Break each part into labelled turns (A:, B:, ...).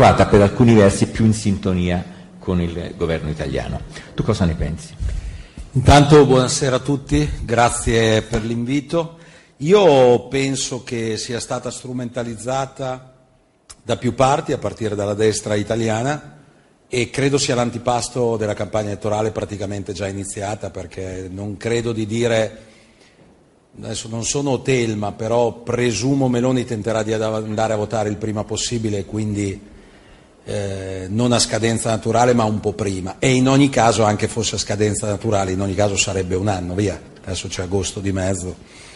A: trovata per alcuni versi più in sintonia con il governo italiano. Tu cosa ne pensi?
B: Intanto buonasera a tutti, grazie per l'invito. Io penso che sia stata strumentalizzata da più parti, a partire dalla destra italiana, e credo sia l'antipasto della campagna elettorale praticamente già iniziata, perché non credo di dire, adesso non sono Telma, però presumo Meloni tenterà di andare a votare il prima possibile, quindi non a scadenza naturale ma un po' prima, e in ogni caso, anche fosse a scadenza naturale, in ogni caso sarebbe un anno, via, adesso c'è agosto di mezzo.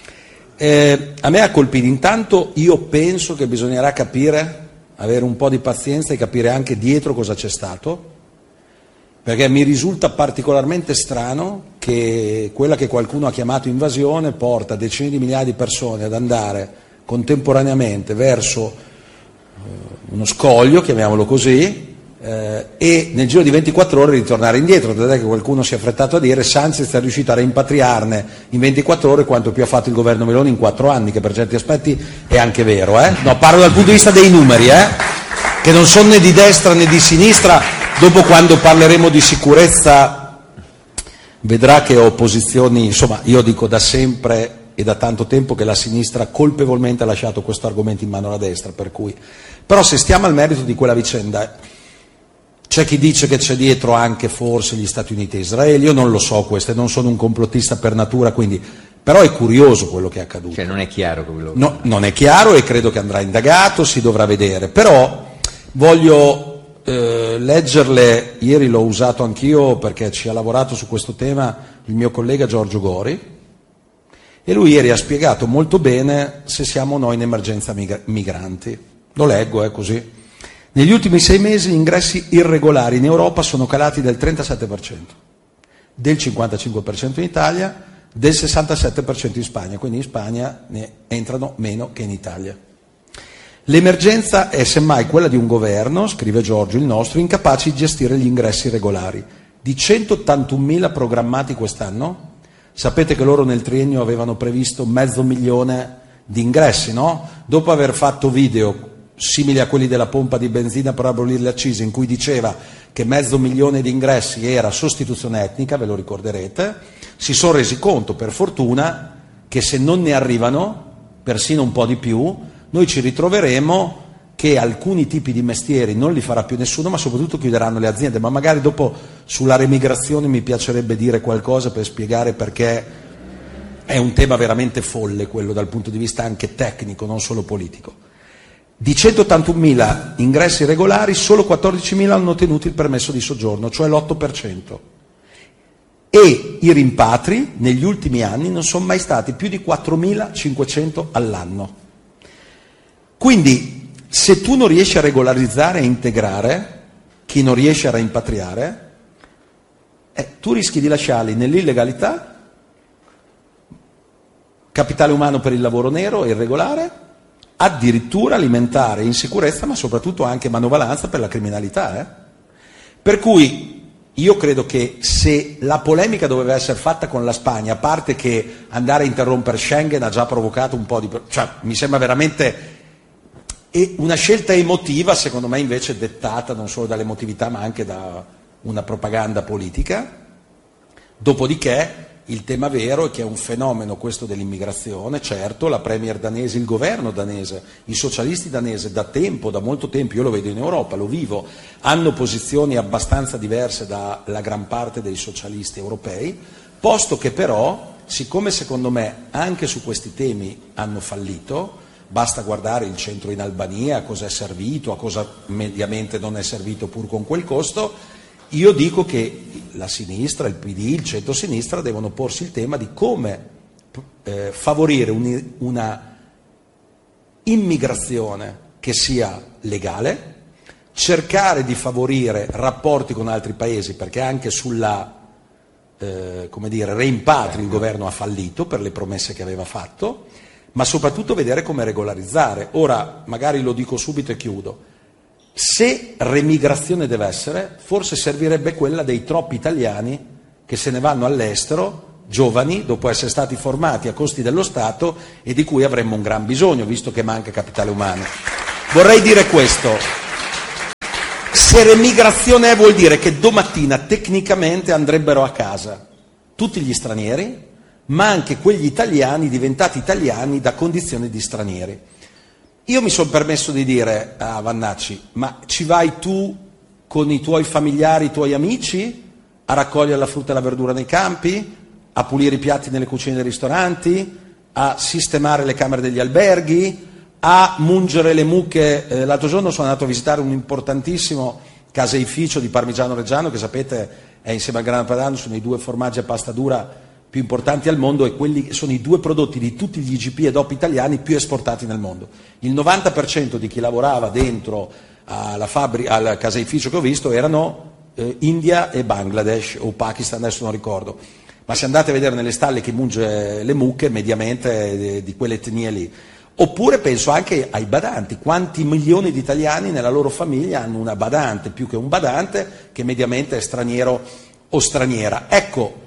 B: A me ha colpito, intanto io penso che bisognerà capire, avere un po' di pazienza e capire anche dietro cosa c'è stato, perché mi risulta particolarmente strano che quella che qualcuno ha chiamato invasione porta decine di migliaia di persone ad andare contemporaneamente verso uno scoglio, chiamiamolo così, e nel giro di 24 ore ritornare indietro. Tant'è che qualcuno si è affrettato a dire Sanchez è riuscito a rimpatriarne in 24 ore quanto più ha fatto il governo Meloni in 4 anni, che per certi aspetti è anche vero. No, parlo dal punto di vista dei numeri, che non sono né di destra né di sinistra. Dopo, quando parleremo di sicurezza, vedrà che ho posizioni, insomma, io dico da sempre e da tanto tempo che la sinistra colpevolmente ha lasciato questo argomento in mano alla destra, per cui. Però se stiamo al merito di quella vicenda, c'è chi dice che c'è dietro anche forse gli Stati Uniti e Israele, io non lo so, non sono un complottista per natura, quindi, però è curioso quello che è accaduto.
A: Cioè non è chiaro quello.
B: No, non è chiaro e credo che andrà indagato, si dovrà vedere, però voglio leggerle, ieri l'ho usato anch'io perché ci ha lavorato su questo tema il mio collega Giorgio Gori, e lui ieri ha spiegato molto bene se siamo noi in emergenza migranti. Lo leggo, così. Negli ultimi 6 mesi gli ingressi irregolari in Europa sono calati del 37%, del 55% in Italia, del 67% in Spagna, quindi in Spagna ne entrano meno che in Italia. L'emergenza è semmai quella di un governo, scrive Giorgio, il nostro, incapace di gestire gli ingressi irregolari. Di 181.000 programmati quest'anno, sapete che loro nel triennio avevano previsto 500.000 di ingressi, no? Dopo aver fatto video simili a quelli della pompa di benzina per abolire le accise, in cui diceva che 500.000 di ingressi era sostituzione etnica, ve lo ricorderete, si sono resi conto, per fortuna, che se non ne arrivano, persino un po' di più, noi ci ritroveremo che alcuni tipi di mestieri non li farà più nessuno, ma soprattutto chiuderanno le aziende. Ma magari dopo sulla remigrazione mi piacerebbe dire qualcosa per spiegare perché è un tema veramente folle quello dal punto di vista anche tecnico, non solo politico. Di 181.000 ingressi regolari, solo 14.000 hanno ottenuto il permesso di soggiorno, cioè l'8%. E i rimpatri negli ultimi anni non sono mai stati più di 4.500 all'anno. Quindi, se tu non riesci a regolarizzare e integrare chi non riesce a rimpatriare, tu rischi di lasciarli nell'illegalità, capitale umano per il lavoro nero e irregolare, addirittura alimentare insicurezza, ma soprattutto anche manovalanza per la criminalità. Per cui io credo che se la polemica doveva essere fatta con la Spagna, a parte che andare a interrompere Schengen ha già provocato un po' di... cioè mi sembra veramente... E una scelta emotiva, secondo me, invece dettata non solo dall'emotività ma anche da una propaganda politica. Dopodiché il tema vero è che è un fenomeno questo dell'immigrazione, certo, la premier danese, il governo danese, i socialisti danesi da tempo, da molto tempo, io lo vedo in Europa, lo vivo, hanno posizioni abbastanza diverse dalla gran parte dei socialisti europei, posto che però, siccome secondo me anche su questi temi hanno fallito, basta guardare il centro in Albania, a cosa è servito, a cosa mediamente non è servito pur con quel costo, io dico che la sinistra, il PD, il centro-sinistra devono porsi il tema di come favorire una immigrazione che sia legale, cercare di favorire rapporti con altri paesi, perché anche sulla rimpatri il governo ha fallito per le promesse che aveva fatto, ma soprattutto vedere come regolarizzare. Ora, magari lo dico subito e chiudo, se remigrazione deve essere, forse servirebbe quella dei troppi italiani che se ne vanno all'estero, giovani, dopo essere stati formati a costi dello Stato e di cui avremmo un gran bisogno, visto che manca capitale umano. Vorrei dire questo. Se remigrazione vuol dire che domattina tecnicamente andrebbero a casa tutti gli stranieri, ma anche quegli italiani diventati italiani da condizione di stranieri. Io mi sono permesso di dire a Vannacci, ma ci vai tu con i tuoi familiari, i tuoi amici, a raccogliere la frutta e la verdura nei campi, a pulire i piatti nelle cucine dei ristoranti, a sistemare le camere degli alberghi, a mungere le mucche. L'altro giorno sono andato a visitare un importantissimo caseificio di Parmigiano Reggiano, che sapete è insieme al Grana Padano, sono i 2 formaggi a pasta dura più importanti al mondo, e quelli sono i 2 prodotti di tutti gli IGP e DOP italiani più esportati nel mondo. Il 90% di chi lavorava dentro al caseificio che ho visto erano India e Bangladesh o Pakistan, adesso non ricordo. Ma se andate a vedere nelle stalle chi munge le mucche, mediamente di quelle etnie lì. Oppure penso anche ai badanti. Quanti milioni di italiani nella loro famiglia hanno una badante, più che un badante, che mediamente è straniero o straniera. Ecco,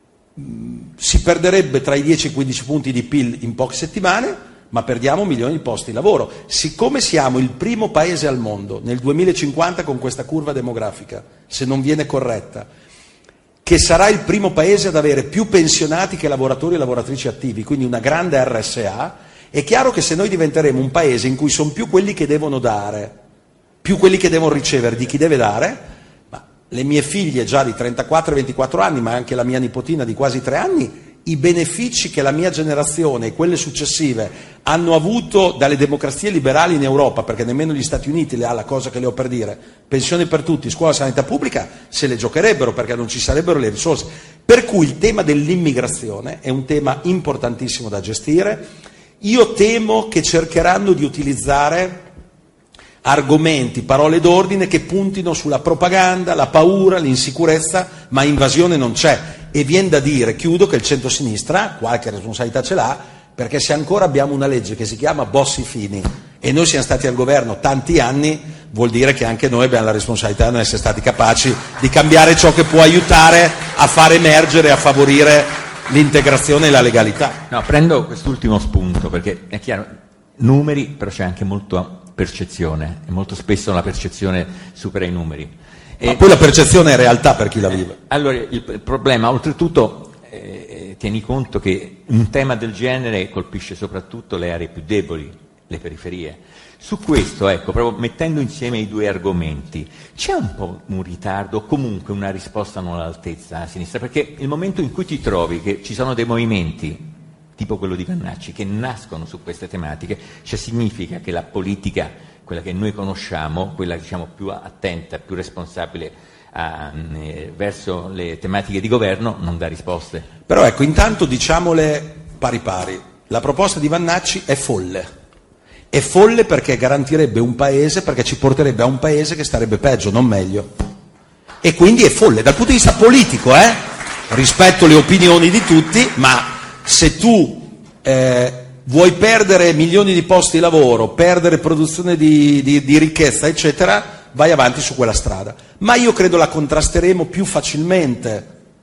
B: si perderebbe tra i 10 e i 15 punti di PIL in poche settimane, ma perdiamo milioni di posti di lavoro. Siccome siamo il primo paese al mondo nel 2050 con questa curva demografica, se non viene corretta, che sarà il primo paese ad avere più pensionati che lavoratori e lavoratrici attivi, quindi una grande RSA, è chiaro che se noi diventeremo un paese in cui sono più quelli che devono dare, più quelli che devono ricevere di chi deve dare, ma le mie figlie già di 34 e 24 anni, ma anche la mia nipotina di quasi 3 anni, i benefici che la mia generazione e quelle successive hanno avuto dalle democrazie liberali in Europa, perché nemmeno gli Stati Uniti le ha la cosa che le ho per dire, pensioni per tutti, scuola, sanità pubblica, se le giocherebbero perché non ci sarebbero le risorse. Per cui il tema dell'immigrazione è un tema importantissimo da gestire. Io temo che cercheranno di utilizzare argomenti, parole d'ordine che puntino sulla propaganda, la paura, l'insicurezza, ma invasione non c'è. E viene da dire, chiudo, che il centrosinistra qualche responsabilità ce l'ha, perché se ancora abbiamo una legge che si chiama Bossi-Fini e noi siamo stati al governo tanti anni, vuol dire che anche noi abbiamo la responsabilità di non essere stati capaci di cambiare ciò che può aiutare a far emergere e a favorire l'integrazione e la legalità.
A: No, prendo quest'ultimo spunto perché è chiaro, numeri, però c'è anche molta percezione e molto spesso la percezione supera i numeri.
B: Ma poi la percezione è realtà per chi la vive.
A: Allora, il problema, oltretutto, tieni conto che un tema del genere colpisce soprattutto le aree più deboli, le periferie. Su questo, ecco, proprio mettendo insieme i 2 argomenti, c'è un po' un ritardo o comunque una risposta non all'altezza a sinistra, perché il momento in cui ti trovi che ci sono dei movimenti, tipo quello di Vannacci, che nascono su queste tematiche, cioè significa che la politica, quella che noi conosciamo, quella diciamo più attenta, più responsabile verso le tematiche di governo, non dà risposte.
B: Però ecco, intanto diciamole pari pari. La proposta di Vannacci è folle. È folle perché garantirebbe un paese, perché ci porterebbe a un paese che starebbe peggio, non meglio. E quindi è folle dal punto di vista politico, rispetto le opinioni di tutti, ma se tu vuoi perdere milioni di posti di lavoro, perdere produzione di ricchezza, eccetera, vai avanti su quella strada. Ma io credo la contrasteremo più facilmente,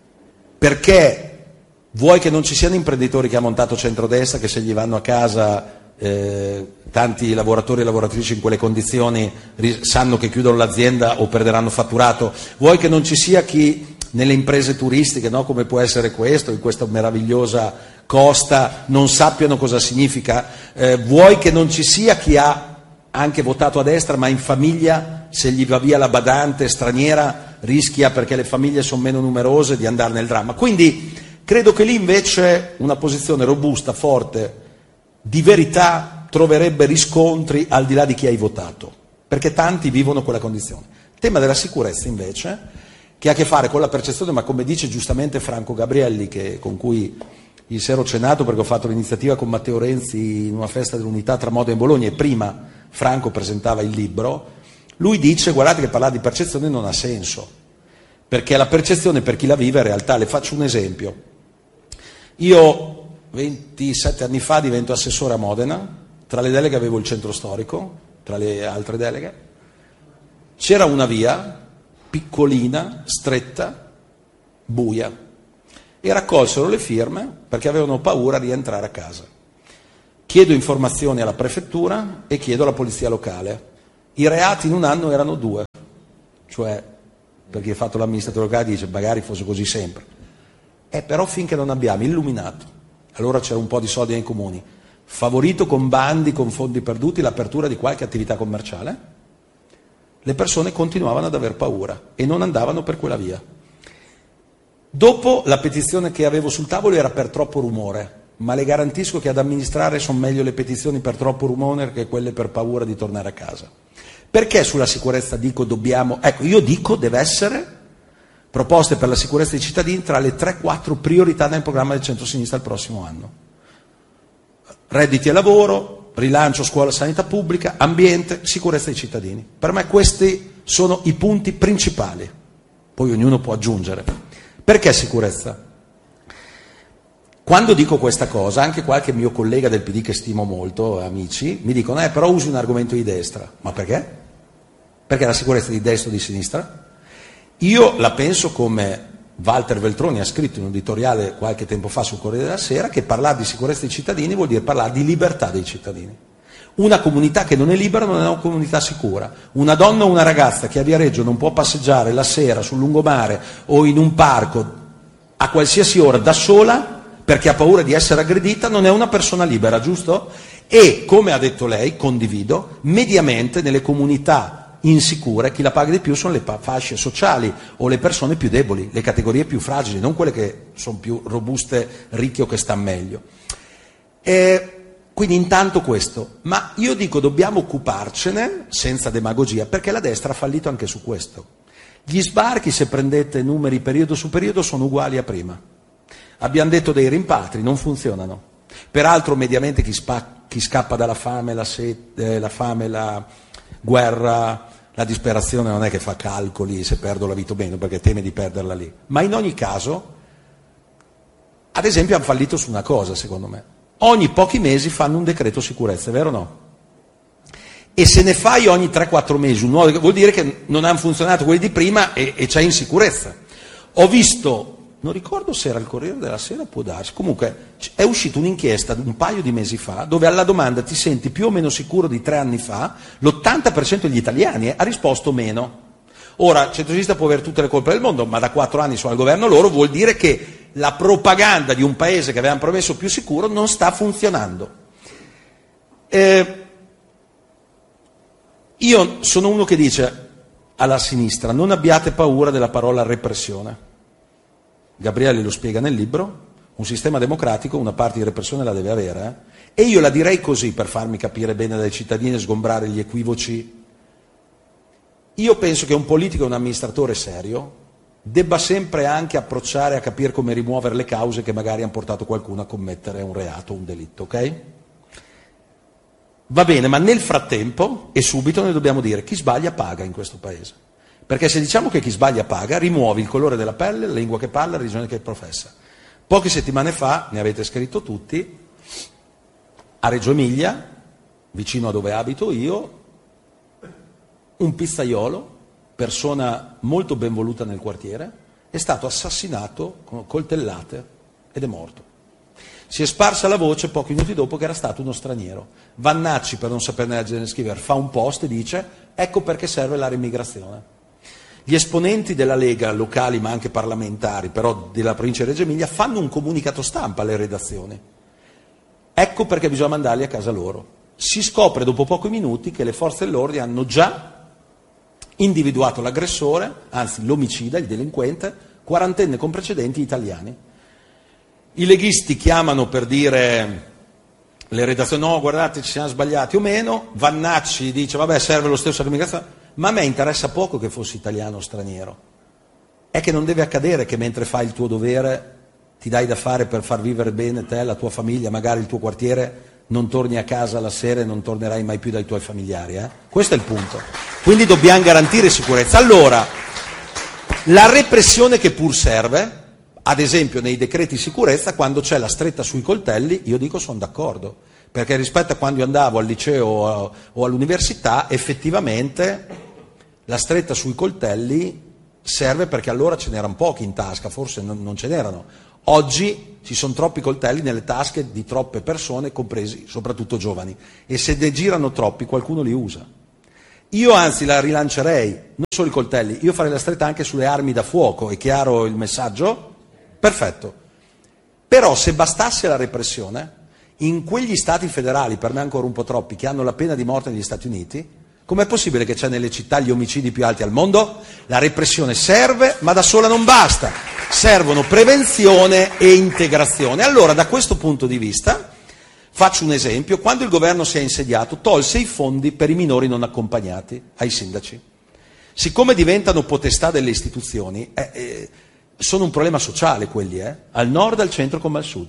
B: perché vuoi che non ci siano imprenditori che ha montato centrodestra, che se gli vanno a casa tanti lavoratori e lavoratrici in quelle condizioni sanno che chiudono l'azienda o perderanno fatturato, vuoi che non ci sia chi nelle imprese turistiche, no, come può essere questo, in questa meravigliosa costa, non sappiano cosa significa, vuoi che non ci sia chi ha anche votato a destra ma in famiglia, se gli va via la badante straniera, rischia, perché le famiglie sono meno numerose, di andare nel dramma. Quindi credo che lì invece una posizione robusta, forte, di verità troverebbe riscontri al di là di chi hai votato, perché tanti vivono quella condizione. Il tema della sicurezza invece, che ha a che fare con la percezione, ma come dice giustamente Franco Gabrielli, con cui ieri sera ho cenato perché ho fatto l'iniziativa con Matteo Renzi in una festa dell'unità tra Modena e Bologna e prima Franco presentava il libro, lui dice: guardate che parlare di percezione non ha senso, perché la percezione per chi la vive è realtà. Le faccio un esempio. Io 27 anni fa divento assessore a Modena, tra le deleghe avevo il centro storico, tra le altre deleghe c'era una via piccolina, stretta, buia, e raccolsero le firme perché avevano paura di entrare a casa. Chiedo informazioni alla prefettura e chiedo alla polizia locale. I reati in un anno erano 2. cioè per chi ha fatto l'amministratore locale dice magari fosse così sempre, però finché non abbiamo illuminato, allora c'era un po' di soldi nei comuni, favorito con bandi, con fondi perduti l'apertura di qualche attività commerciale, le persone continuavano ad aver paura e non andavano per quella via. Dopo la petizione che avevo sul tavolo era per troppo rumore, ma le garantisco che ad amministrare sono meglio le petizioni per troppo rumore che quelle per paura di tornare a casa. Perché sulla sicurezza dico dobbiamo... Ecco, io dico deve essere proposte per la sicurezza dei cittadini tra le 3-4 priorità nel programma del centro-sinistra il prossimo anno. Redditi e lavoro, rilancio scuola e sanità pubblica, ambiente, sicurezza dei cittadini. Per me questi sono i punti principali, poi ognuno può aggiungere. Perché sicurezza? Quando dico questa cosa, anche qualche mio collega del PD che stimo molto, amici, mi dicono però usi un argomento di destra. Ma perché? Perché la sicurezza è di destra o di sinistra? Io la penso come Walter Veltroni ha scritto in un editoriale qualche tempo fa sul Corriere della Sera, che parlare di sicurezza dei cittadini vuol dire parlare di libertà dei cittadini. Una comunità che non è libera non è una comunità sicura. Una donna o una ragazza che a Viareggio non può passeggiare la sera sul lungomare o in un parco a qualsiasi ora da sola perché ha paura di essere aggredita non è una persona libera, giusto? E, come ha detto lei, condivido, mediamente nelle comunità insicure chi la paga di più sono le fasce sociali o le persone più deboli, le categorie più fragili, non quelle che sono più robuste, ricche o che stanno meglio. Quindi intanto questo, ma io dico dobbiamo occuparcene senza demagogia, perché la destra ha fallito anche su questo. Gli sbarchi, se prendete numeri periodo su periodo, sono uguali a prima. Abbiamo detto dei rimpatri, non funzionano. Peraltro mediamente chi scappa dalla fame, la guerra, la disperazione non è che fa calcoli se perdo la vita o meno, perché teme di perderla lì. Ma in ogni caso, ad esempio, hanno fallito su una cosa, secondo me. Ogni pochi mesi fanno un decreto sicurezza, è vero o no? E se ne fai ogni 3-4 mesi un nuovo, vuol dire che non hanno funzionato quelli di prima e c'è insicurezza. Ho visto, non ricordo se era il Corriere della Sera, può darsi, comunque è uscita un'inchiesta un paio di mesi fa dove alla domanda ti senti più o meno sicuro di 3 anni fa, l'80% degli italiani ha risposto meno. Ora, il centro-sinistra può avere tutte le colpe del mondo, ma da 4 anni sono al governo loro, vuol dire che la propaganda di un paese che avevano promesso più sicuro non sta funzionando. Io sono uno che dice alla sinistra non abbiate paura della parola repressione. Gabriele lo spiega nel libro, un sistema democratico una parte di repressione la deve avere, e io la direi così per farmi capire bene dai cittadini e sgombrare gli equivoci. Io penso che un politico e un amministratore serio debba sempre anche approcciare a capire come rimuovere le cause che magari hanno portato qualcuno a commettere un reato, un delitto, ok? Va bene, ma nel frattempo e subito noi dobbiamo dire chi sbaglia paga in questo paese. Perché se diciamo che chi sbaglia paga, rimuovi il colore della pelle, la lingua che parla, la religione che professa. Poche settimane fa, ne avete scritto tutti, a Reggio Emilia, vicino a dove abito io, un pizzaiolo, persona molto ben voluta nel quartiere, è stato assassinato con coltellate ed è morto. Si è sparsa la voce pochi minuti dopo che era stato uno straniero. Vannacci, per non saperne leggere né scrivere, fa un post e dice ecco perché serve la riemigrazione. Gli esponenti della Lega, locali ma anche parlamentari, però della provincia di Reggio Emilia, fanno un comunicato stampa alle redazioni. Ecco perché bisogna mandarli a casa loro. Si scopre dopo pochi minuti che le forze dell'ordine hanno già individuato l'aggressore, anzi l'omicida, il delinquente, 40enne con precedenti italiani. I leghisti chiamano per dire le redazioni no, guardate ci siamo sbagliati o meno, Vannacci dice vabbè serve lo stesso l'immigrazione, ma a me interessa poco che fossi italiano o straniero, è che non deve accadere che mentre fai il tuo dovere ti dai da fare per far vivere bene te, la tua famiglia, magari il tuo quartiere, non torni a casa la sera e non tornerai mai più dai tuoi familiari. Questo è il punto. Quindi dobbiamo garantire sicurezza. Allora, la repressione che pur serve, ad esempio nei decreti sicurezza, quando c'è la stretta sui coltelli, io dico sono d'accordo, perché rispetto a quando io andavo al liceo o all'università, effettivamente la stretta sui coltelli serve perché allora ce n'erano pochi in tasca, forse non ce n'erano. Oggi ci sono troppi coltelli nelle tasche di troppe persone, compresi soprattutto giovani, e se ne girano troppi qualcuno li usa. Io anzi la rilancerei, non solo i coltelli, io farei la stretta anche sulle armi da fuoco, è chiaro il messaggio? Perfetto. Però se bastasse la repressione, in quegli stati federali, per me ancora un po' troppi, che hanno la pena di morte negli Stati Uniti, com'è possibile che c'è nelle città gli omicidi più alti al mondo? La repressione serve, ma da sola non basta. Servono prevenzione e integrazione. Allora, da questo punto di vista, faccio un esempio. Quando il governo si è insediato, tolse i fondi per i minori non accompagnati ai sindaci. Siccome diventano potestà delle istituzioni, sono un problema sociale quelli, al nord, al centro come al sud.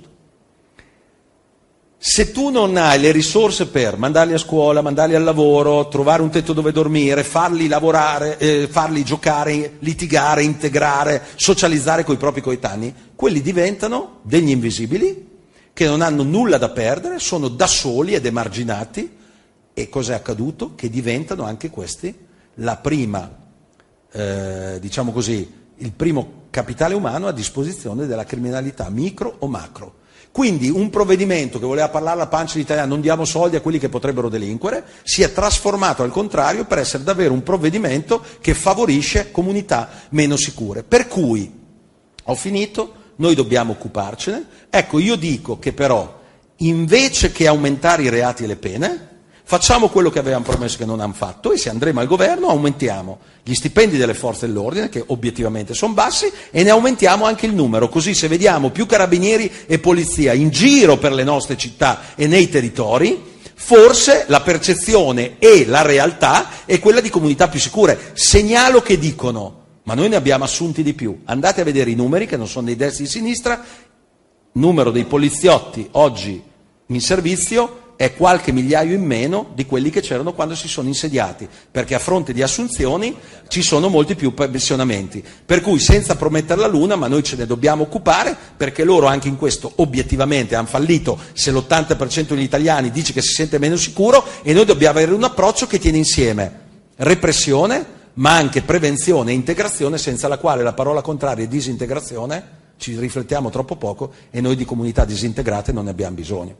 B: Se tu non hai le risorse per mandarli a scuola, mandarli al lavoro, trovare un tetto dove dormire, farli lavorare, farli giocare, litigare, integrare, socializzare con i propri coetanei, quelli diventano degli invisibili che non hanno nulla da perdere, sono da soli ed emarginati. E cos'è accaduto? Che diventano anche questi la prima, diciamo così, il primo capitale umano a disposizione della criminalità micro o macro. Quindi un provvedimento che voleva parlare alla pancia d'Italia, non diamo soldi a quelli che potrebbero delinquere, si è trasformato al contrario per essere davvero un provvedimento che favorisce comunità meno sicure. Per cui, ho finito, noi dobbiamo occuparcene. Ecco, io dico che però, invece che aumentare i reati e le pene, facciamo quello che avevamo promesso che non hanno fatto e se andremo al governo aumentiamo gli stipendi delle forze dell'ordine, che obiettivamente sono bassi, e ne aumentiamo anche il numero, così se vediamo più carabinieri e polizia in giro per le nostre città e nei territori, forse la percezione e la realtà è quella di comunità più sicure. Segnalo che dicono, ma noi ne abbiamo assunti di più, andate a vedere i numeri che non sono dei destra e di sinistra, numero dei poliziotti oggi in servizio è qualche migliaio in meno di quelli che c'erano quando si sono insediati, perché a fronte di assunzioni ci sono molti più pensionamenti, per cui senza promettere la luna, ma noi ce ne dobbiamo occupare, perché loro anche in questo obiettivamente hanno fallito, se l'80% degli italiani dice che si sente meno sicuro, e noi dobbiamo avere un approccio che tiene insieme repressione, ma anche prevenzione e integrazione, senza la quale la parola contraria è disintegrazione, ci riflettiamo troppo poco e noi di comunità disintegrate non ne abbiamo bisogno.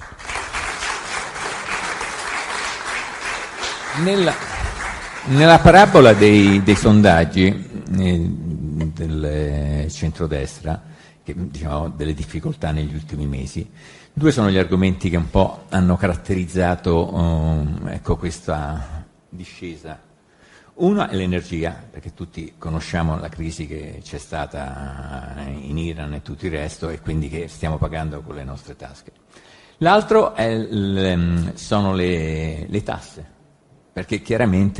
A: Nella parabola dei sondaggi del centrodestra, che diciamo delle difficoltà negli ultimi mesi, due sono gli argomenti che un po' hanno caratterizzato questa discesa. Uno è l'energia, perché tutti conosciamo la crisi che c'è stata in Iran e tutto il resto, e quindi che stiamo pagando con le nostre tasche. L'altro sono le tasse. Perché chiaramente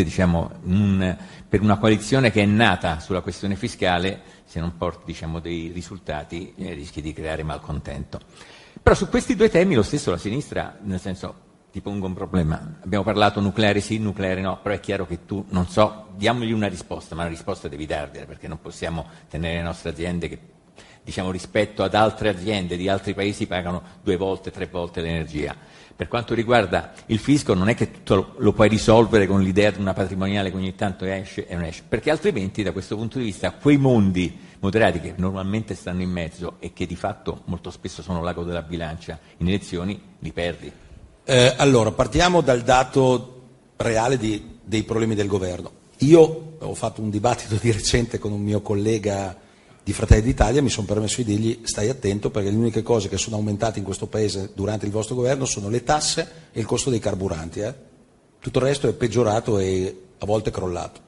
A: per una coalizione che è nata sulla questione fiscale, se non porti dei risultati, rischi di creare malcontento. Però su questi due temi lo stesso la sinistra, nel senso, ti pongo un problema. Abbiamo parlato nucleare sì, nucleare no, però è chiaro che tu, non so, diamogli una risposta, ma una risposta devi dargliela, perché non possiamo tenere le nostre aziende che, rispetto ad altre aziende di altri paesi pagano 2 volte, 3 volte l'energia. Per quanto riguarda il fisco, non è che tutto lo puoi risolvere con l'idea di una patrimoniale che ogni tanto esce e non esce, perché altrimenti da questo punto di vista quei mondi moderati che normalmente stanno in mezzo e che di fatto molto spesso sono l'ago della bilancia in elezioni, li perdi.
B: Allora, partiamo dal dato reale dei problemi del governo. Io ho fatto un dibattito di recente con un mio collega di Fratelli d'Italia, mi sono permesso di dirgli stai attento, perché le uniche cose che sono aumentate in questo paese durante il vostro governo sono le tasse e il costo dei carburanti. Tutto il resto è peggiorato e a volte crollato.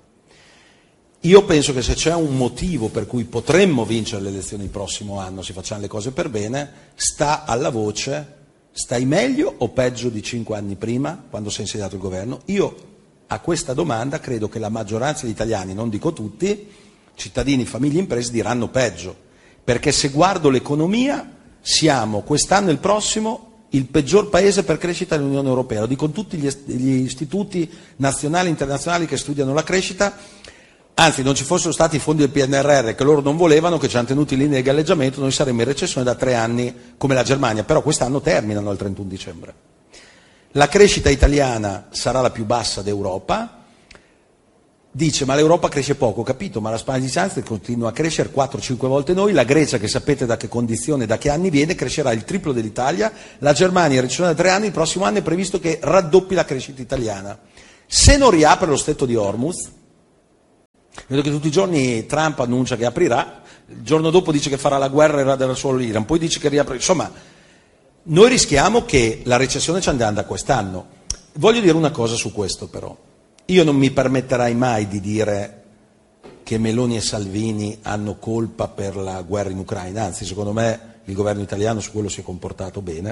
B: Io penso che se c'è un motivo per cui potremmo vincere le elezioni il prossimo anno, se facciamo le cose per bene, sta alla voce: stai meglio o peggio di 5 anni prima, quando si è insediato il governo? Io a questa domanda credo che la maggioranza degli italiani, non dico tutti, cittadini, famiglie, imprese, diranno peggio, perché se guardo l'economia siamo quest'anno e il prossimo il peggior paese per crescita dell'Unione Europea, lo dicono tutti gli istituti nazionali e internazionali che studiano la crescita. Anzi, non ci fossero stati i fondi del PNRR che loro non volevano, che ci hanno tenuti in linea di galleggiamento, noi saremmo in recessione da 3 anni come la Germania, però quest'anno terminano il 31 dicembre. La crescita italiana sarà la più bassa d'Europa. Dice, ma l'Europa cresce poco, capito, ma la Spagna di Sánchez continua a crescere 4-5 volte noi, la Grecia, che sapete da che condizione, da che anni viene, crescerà il triplo dell'Italia, la Germania in recessione da 3 anni, il prossimo anno è previsto che raddoppi la crescita italiana. Se non riapre lo stretto di Hormuz, vedo che tutti i giorni Trump annuncia che aprirà, il giorno dopo dice che farà la guerra del solo l'Iran, poi dice che riapre, insomma, noi rischiamo che la recessione ci andrà quest'anno. Voglio dire una cosa su questo però, io non mi permetterai mai di dire che Meloni e Salvini hanno colpa per la guerra in Ucraina, anzi secondo me il governo italiano su quello si è comportato bene.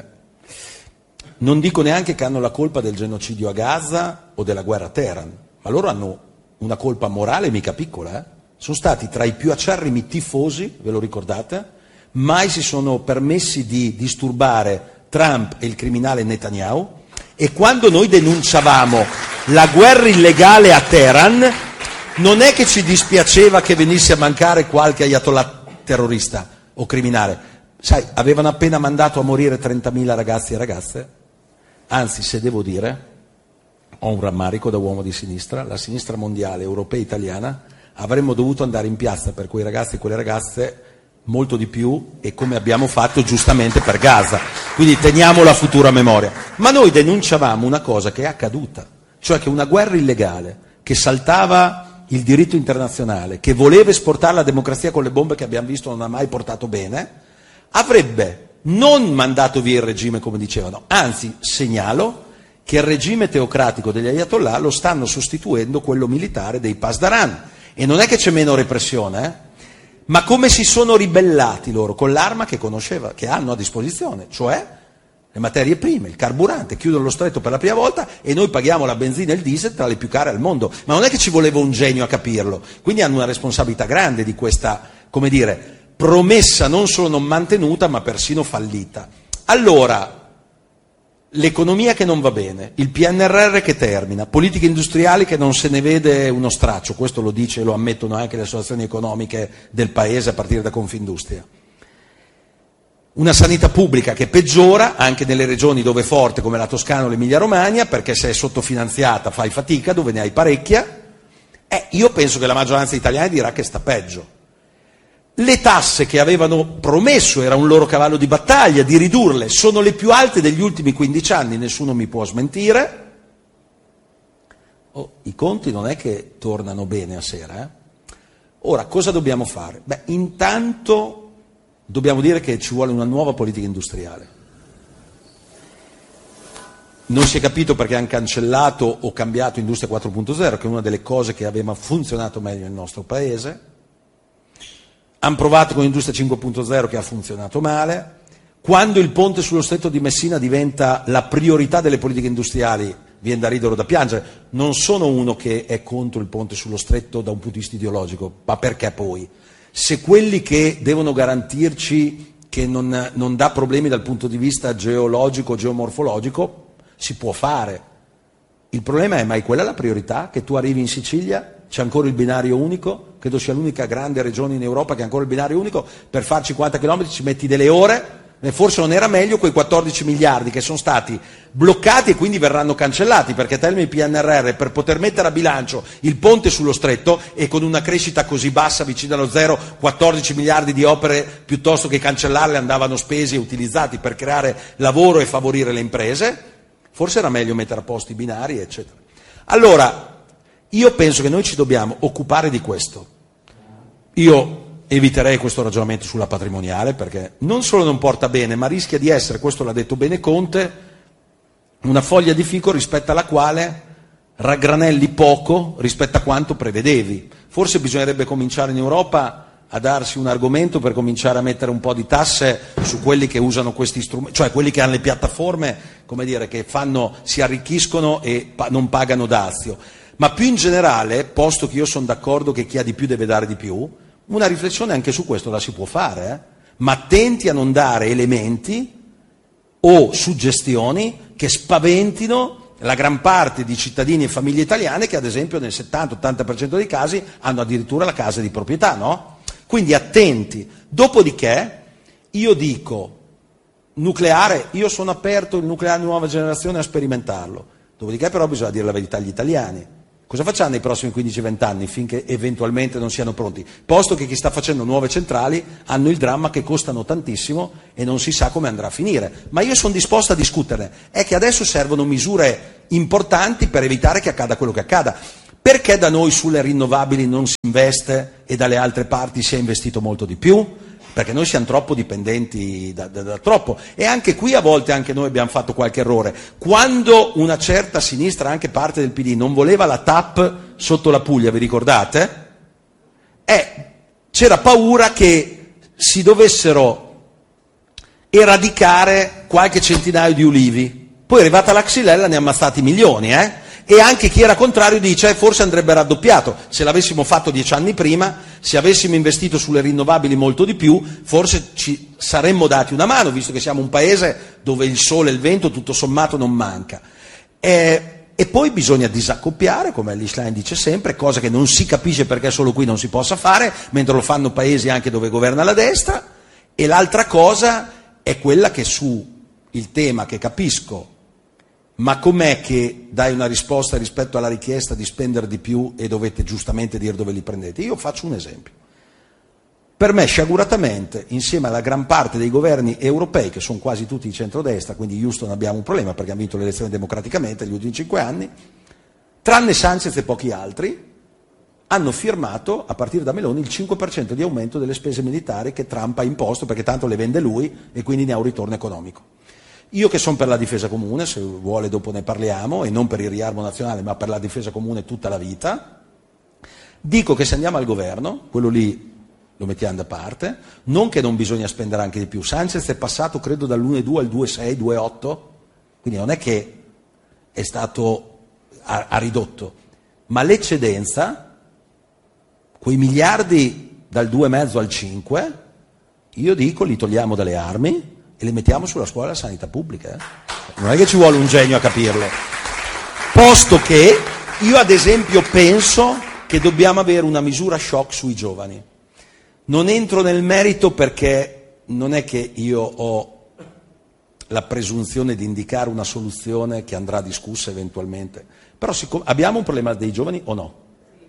B: Non dico neanche che hanno la colpa del genocidio a Gaza o della guerra a Teheran, ma loro hanno una colpa morale mica piccola. Sono stati tra i più acerrimi tifosi, ve lo ricordate? Mai si sono permessi di disturbare Trump e il criminale Netanyahu, e quando noi denunciavamo la guerra illegale a Teheran non è che ci dispiaceva che venisse a mancare qualche ayatollah terrorista o criminale. Sai, avevano appena mandato a morire 30.000 ragazzi e ragazze. Anzi, se devo dire, ho un rammarico da uomo di sinistra, la sinistra mondiale, europea e italiana, avremmo dovuto andare in piazza per quei ragazzi e quelle ragazze molto di più, e come abbiamo fatto giustamente per Gaza. Quindi teniamo la futura memoria. Ma noi denunciavamo una cosa che è accaduta, cioè che una guerra illegale che saltava il diritto internazionale, che voleva esportare la democrazia con le bombe che abbiamo visto non ha mai portato bene, avrebbe non mandato via il regime come dicevano, anzi segnalo che il regime teocratico degli ayatollah lo stanno sostituendo quello militare dei Pasdaran, e non è che c'è meno repressione, ma come si sono ribellati loro con l'arma che hanno a disposizione, cioè le materie prime, il carburante, chiudono lo stretto per la prima volta e noi paghiamo la benzina e il diesel tra le più care al mondo. Ma non è che ci voleva un genio a capirlo, quindi hanno una responsabilità grande di questa, come dire, promessa non solo non mantenuta ma persino fallita. Allora, l'economia che non va bene, il PNRR che termina, politiche industriali che non se ne vede uno straccio, questo lo dice e lo ammettono anche le associazioni economiche del paese a partire da Confindustria. Una sanità pubblica che peggiora anche nelle regioni dove è forte come la Toscana o l'Emilia Romagna, perché se è sottofinanziata fai fatica, dove ne hai parecchia. Io penso che la maggioranza italiana dirà che sta peggio. Le tasse che avevano promesso, era un loro cavallo di battaglia, di ridurle, sono le più alte degli ultimi 15 anni, nessuno mi può smentire. I conti non è che tornano bene a sera. Ora, cosa dobbiamo fare? Intanto dobbiamo dire che ci vuole una nuova politica industriale. Non si è capito perché hanno cancellato o cambiato Industria 4.0, che è una delle cose che aveva funzionato meglio nel nostro paese. Hanno provato con Industria 5.0 che ha funzionato male. Quando il ponte sullo stretto di Messina diventa la priorità delle politiche industriali, viene da ridere o da piangere. Non sono uno che è contro il ponte sullo stretto da un punto di vista ideologico, ma perché poi? Se quelli che devono garantirci che non dà problemi dal punto di vista geologico, geomorfologico, si può fare. Il problema è, ma è quella la priorità? Che tu arrivi in Sicilia, c'è ancora il binario unico, credo sia l'unica grande regione in Europa che ha ancora il binario unico, per far 50 km ci metti delle ore, forse non era meglio quei 14 miliardi che sono stati bloccati e quindi verranno cancellati, perché termina il PNRR per poter mettere a bilancio il ponte sullo stretto, e con una crescita così bassa vicino allo zero, 14 miliardi di opere piuttosto che cancellarle andavano spesi e utilizzati per creare lavoro e favorire le imprese. Forse era meglio mettere a posto i binari, eccetera. Allora, io penso che noi ci dobbiamo occupare di questo. Io eviterei questo ragionamento sulla patrimoniale, perché non solo non porta bene, ma rischia di essere, questo l'ha detto bene Conte, una foglia di fico rispetto alla quale raggranelli poco rispetto a quanto prevedevi. Forse bisognerebbe cominciare in Europa a darsi un argomento per cominciare a mettere un po' di tasse su quelli che usano questi strumenti, cioè quelli che hanno le piattaforme, come dire, che si arricchiscono e non pagano dazio. Ma più in generale, posto che io sono d'accordo che chi ha di più deve dare di più, una riflessione anche su questo la si può fare, ma attenti a non dare elementi o suggestioni che spaventino la gran parte di cittadini e famiglie italiane che ad esempio nel 70-80% dei casi hanno addirittura la casa di proprietà, no? Quindi attenti. Dopodiché io dico nucleare, io sono aperto il nucleare di nuova generazione a sperimentarlo, dopodiché però bisogna dire la verità agli italiani. Cosa facciamo nei prossimi 15-20 anni finché eventualmente non siano pronti? Posto che chi sta facendo nuove centrali hanno il dramma che costano tantissimo e non si sa come andrà a finire. Ma io sono disposto a discuterne. È che adesso servono misure importanti per evitare che accada quello che accada. Perché da noi sulle rinnovabili non si investe e dalle altre parti si è investito molto di più? Perché noi siamo troppo dipendenti da troppo, e anche qui a volte anche noi abbiamo fatto qualche errore. Quando una certa sinistra, anche parte del PD, non voleva la TAP sotto la Puglia, vi ricordate? C'era paura che si dovessero eradicare qualche centinaio di ulivi. Poi è arrivata la Xylella, ne ha ammazzati milioni, E anche chi era contrario dice forse andrebbe raddoppiato. Se l'avessimo fatto 10 anni prima, se avessimo investito sulle rinnovabili molto di più, forse ci saremmo dati una mano, visto che siamo un paese dove il sole e il vento tutto sommato non manca. E poi bisogna disaccoppiare, come Elly Schlein dice sempre, cosa che non si capisce perché solo qui non si possa fare, mentre lo fanno paesi anche dove governa la destra. E l'altra cosa è quella che su il tema che capisco, ma com'è che dai una risposta rispetto alla richiesta di spendere di più e dovete giustamente dire dove li prendete? Io faccio un esempio. Per me, sciaguratamente, insieme alla gran parte dei governi europei, che sono quasi tutti di centrodestra, quindi Houston abbiamo un problema perché hanno vinto le elezioni democraticamente negli ultimi 5 anni, tranne Sanchez e pochi altri, hanno firmato, a partire da Meloni, il 5% di aumento delle spese militari che Trump ha imposto, perché tanto le vende lui e quindi ne ha un ritorno economico. Io che sono per la difesa comune, se vuole dopo ne parliamo, e non per il riarmo nazionale, ma per la difesa comune tutta la vita, dico che se andiamo al governo, quello lì lo mettiamo da parte, non che non bisogna spendere anche di più. Sanchez è passato credo dall'1,2 al 2,6, 2,8, quindi non è che è stato ha ridotto, ma l'eccedenza, quei miliardi dal 2,5 al 5, io dico li togliamo dalle armi e le mettiamo sulla scuola della sanità pubblica. Non è che ci vuole un genio a capirle. Posto che io ad esempio penso che dobbiamo avere una misura shock sui giovani. Non entro nel merito perché non è che io ho la presunzione di indicare una soluzione che andrà discussa eventualmente. Però abbiamo un problema dei giovani o no?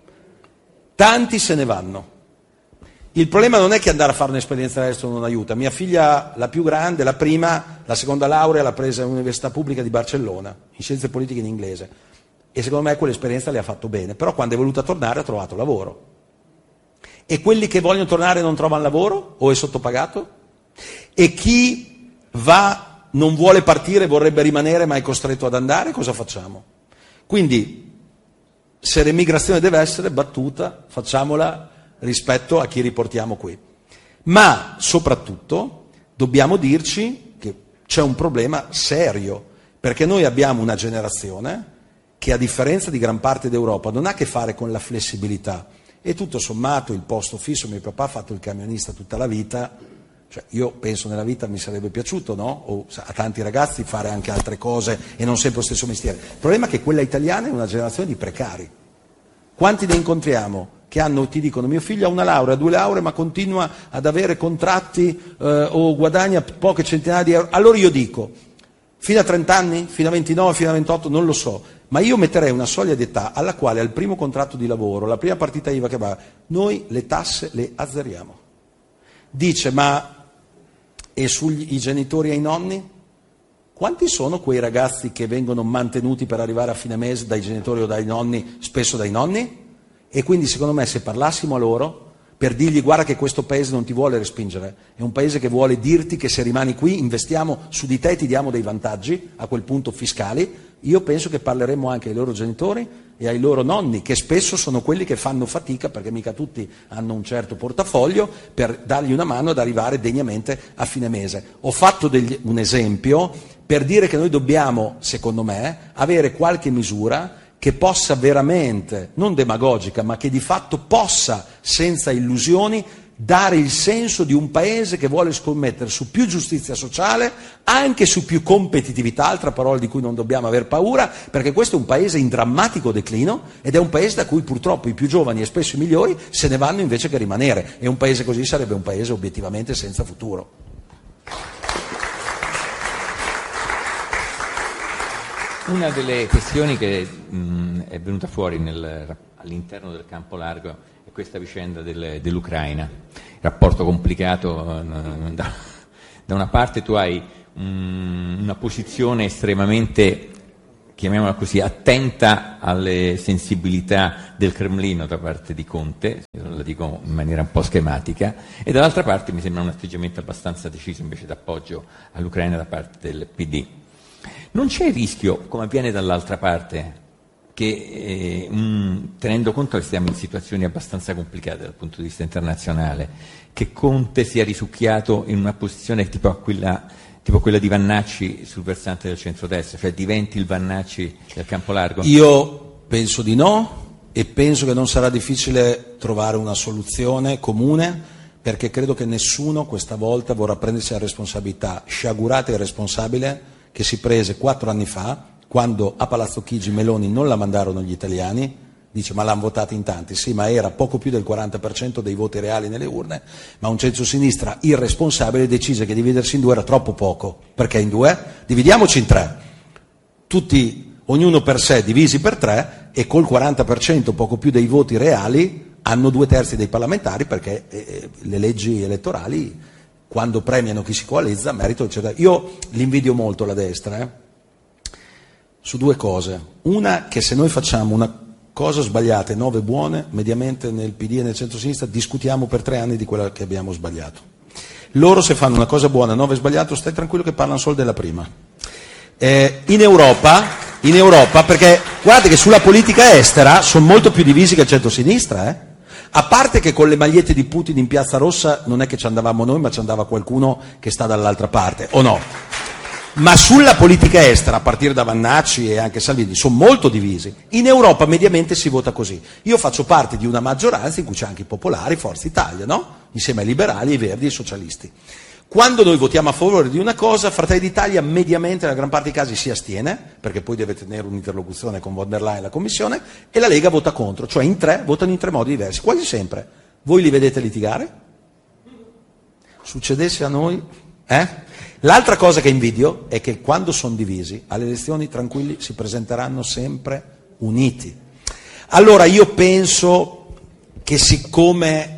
B: Tanti se ne vanno. Il problema non è che andare a fare un'esperienza all'estero non aiuta. Mia figlia, la più grande, la prima, la seconda laurea l'ha presa all'Università Pubblica di Barcellona, in scienze politiche in inglese. E secondo me quell'esperienza le ha fatto bene. Però quando è voluta tornare ha trovato lavoro. E quelli che vogliono tornare non trovano lavoro o è sottopagato? E chi va, non vuole partire, vorrebbe rimanere ma è costretto ad andare, cosa facciamo? Quindi, se l'emigrazione deve essere battuta, facciamola rispetto a chi riportiamo qui. Ma soprattutto dobbiamo dirci che c'è un problema serio, perché noi abbiamo una generazione che a differenza di gran parte d'Europa non ha a che fare con la flessibilità, e tutto sommato il posto fisso, mio papà ha fatto il camionista tutta la vita, cioè io penso nella vita mi sarebbe piaciuto, no? O a tanti ragazzi fare anche altre cose e non sempre lo stesso mestiere. Il problema è che quella italiana è una generazione di precari. Quanti ne incontriamo che ti dicono mio figlio ha una laurea, 2 lauree, ma continua ad avere contratti o guadagna poche centinaia di euro. Allora io dico, fino a 30 anni, fino a 29, fino a 28, non lo so, ma io metterei una soglia di età alla quale al primo contratto di lavoro, la prima partita IVA che va, noi le tasse le azzeriamo. Dice, ma e sugli genitori e i nonni? Quanti sono quei ragazzi che vengono mantenuti per arrivare a fine mese dai genitori o dai nonni, spesso dai nonni? E quindi secondo me se parlassimo a loro per dirgli guarda che questo paese non ti vuole respingere, è un paese che vuole dirti che se rimani qui investiamo su di te e ti diamo dei vantaggi, a quel punto fiscali, io penso che parleremmo anche ai loro genitori e ai loro nonni, che spesso sono quelli che fanno fatica, perché mica tutti hanno un certo portafoglio, per dargli una mano ad arrivare degnamente a fine mese. Ho fatto un esempio per dire che noi dobbiamo, secondo me, avere qualche misura che possa veramente, non demagogica, ma che di fatto possa, senza illusioni, dare il senso di un paese che vuole scommettere su più giustizia sociale, anche su più competitività, altra parola di cui non dobbiamo aver paura, perché questo è un paese in drammatico declino ed è un paese da cui purtroppo i più giovani e spesso i migliori se ne vanno invece che rimanere, e un paese così sarebbe un paese obiettivamente senza futuro.
A: Una delle questioni che è venuta fuori all'interno del campo largo è questa vicenda dell'Ucraina, rapporto complicato. Da una parte tu hai una posizione estremamente, chiamiamola così, attenta alle sensibilità del Cremlino da parte di Conte, la dico in maniera un po' schematica, e dall'altra parte mi sembra un atteggiamento abbastanza deciso invece d'appoggio all'Ucraina da parte del PD. Non c'è il rischio, come avviene dall'altra parte, che tenendo conto che siamo in situazioni abbastanza complicate dal punto di vista internazionale, che Conte sia risucchiato in una posizione tipo quella di Vannacci sul versante del centrodestra, cioè diventi il Vannacci del campo largo?
B: Io penso di no, e penso che non sarà difficile trovare una soluzione comune, perché credo che nessuno questa volta vorrà prendersi la responsabilità sciagurata e irresponsabile che si prese 4 anni fa, quando a Palazzo Chigi Meloni non la mandarono gli italiani. Dice, ma l'hanno votata in tanti, sì, ma era poco più del 40% dei voti reali nelle urne, ma un centro-sinistra irresponsabile decise che dividersi in 2 era troppo poco. Perché in 2? Dividiamoci in 3, tutti, ognuno per sé, divisi per 3, e col 40%, poco più dei voti reali, hanno 2/3 dei parlamentari, perché le leggi elettorali, quando premiano chi si coalizza, merito, eccetera. Io l'invidio molto la destra, su 2 cose. Una, che se noi facciamo una cosa sbagliata e 9 buone, mediamente nel PD e nel centro-sinistra discutiamo per 3 anni di quella che abbiamo sbagliato. Loro, se fanno una cosa buona e 9 sbagliato, stai tranquillo che parlano solo della prima. In Europa, perché guardate che sulla politica estera sono molto più divisi che il centro-sinistra, A parte che con le magliette di Putin in Piazza Rossa non è che ci andavamo noi, ma ci andava qualcuno che sta dall'altra parte, o no? Ma sulla politica estera, a partire da Vannacci e anche Salvini, sono molto divisi. In Europa mediamente si vota così. Io faccio parte di una maggioranza in cui c'è anche i popolari, Forza Italia, no? Insieme ai liberali, ai verdi e ai socialisti. Quando noi votiamo a favore di una cosa, Fratelli d'Italia mediamente nella gran parte dei casi si astiene, perché poi deve tenere un'interlocuzione con von der Leyen e la Commissione, e la Lega vota contro, cioè in 3 votano in 3 modi diversi, quasi sempre. Voi li vedete litigare? Succedesse a noi? L'altra cosa che invidio è che quando sono divisi, alle elezioni tranquilli si presenteranno sempre uniti. Allora io penso che, siccome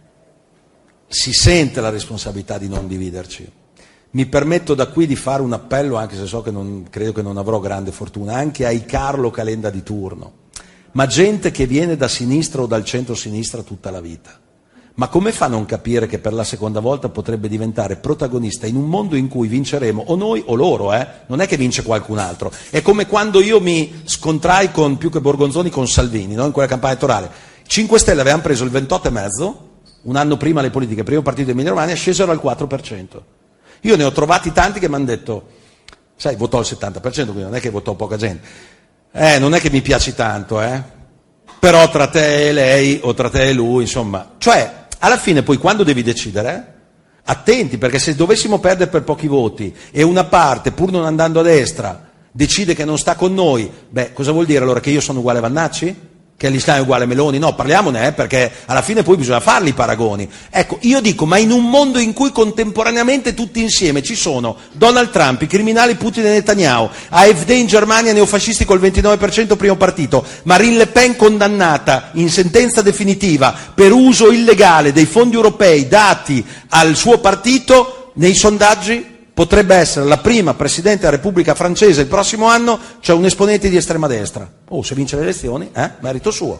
B: si sente la responsabilità di non dividerci, mi permetto da qui di fare un appello, anche se so che credo che non avrò grande fortuna, anche ai Carlo Calenda di turno, ma gente che viene da sinistra o dal centro-sinistra tutta la vita. Ma come fa a non capire che per la seconda volta potrebbe diventare protagonista in un mondo in cui vinceremo o noi o loro, Non è che vince qualcun altro. È come quando io mi scontrai più che Borgonzoni, con Salvini, no? In quella campagna elettorale. 5 Stelle avevano preso il 28,5%, un anno prima le politiche, primo partito Emilia Romagna, scesero al 4%. Io ne ho trovati tanti che mi hanno detto, sai, votò il 70%, quindi non è che votò poca gente. Non è che mi piaci tanto, però tra te e lei o tra te e lui, insomma. Cioè, alla fine poi quando devi decidere, attenti, perché se dovessimo perdere per pochi voti e una parte, pur non andando a destra, decide che non sta con noi, cosa vuol dire allora? Che io sono uguale a Vannacci? Che l'Islam è uguale a Meloni? No, parliamone, perché alla fine poi bisogna farli i paragoni. Ecco, io dico, ma in un mondo in cui contemporaneamente tutti insieme ci sono Donald Trump, i criminali Putin e Netanyahu, AfD in Germania, neofascisti col 29% primo partito, Marine Le Pen condannata in sentenza definitiva per uso illegale dei fondi europei dati al suo partito, nei sondaggi potrebbe essere la prima Presidente della Repubblica francese il prossimo anno, cioè un esponente di estrema destra. Se vince le elezioni, merito suo.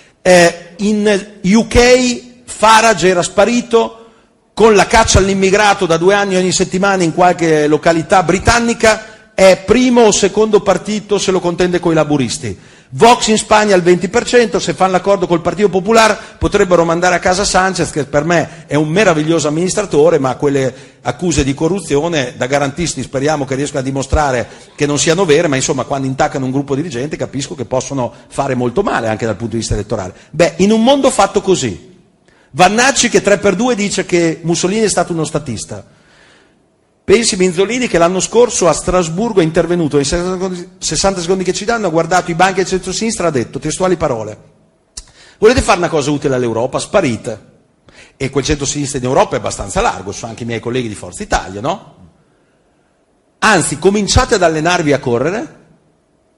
B: In UK Farage era sparito con la caccia all'immigrato da 2 anni ogni settimana in qualche località britannica, è primo o secondo partito, se lo contende coi laburisti. Vox in Spagna al 20%, se fanno l'accordo col Partito Popolare potrebbero mandare a casa Sanchez, che per me è un meraviglioso amministratore, ma quelle accuse di corruzione da garantisti speriamo che riescano a dimostrare che non siano vere, ma insomma quando intaccano un gruppo dirigente capisco che possono fare molto male anche dal punto di vista elettorale. In un mondo fatto così, Vannacci che 3x2 dice che Mussolini è stato uno statista. Pensi Minzolini che l'anno scorso a Strasburgo è intervenuto, nei 60 secondi che ci danno, ha guardato i banchi del centro-sinistra e ha detto, testuali parole, volete fare una cosa utile all'Europa? Sparite. E quel centro-sinistra in Europa è abbastanza largo, sono anche i miei colleghi di Forza Italia, no? Anzi, cominciate ad allenarvi a correre,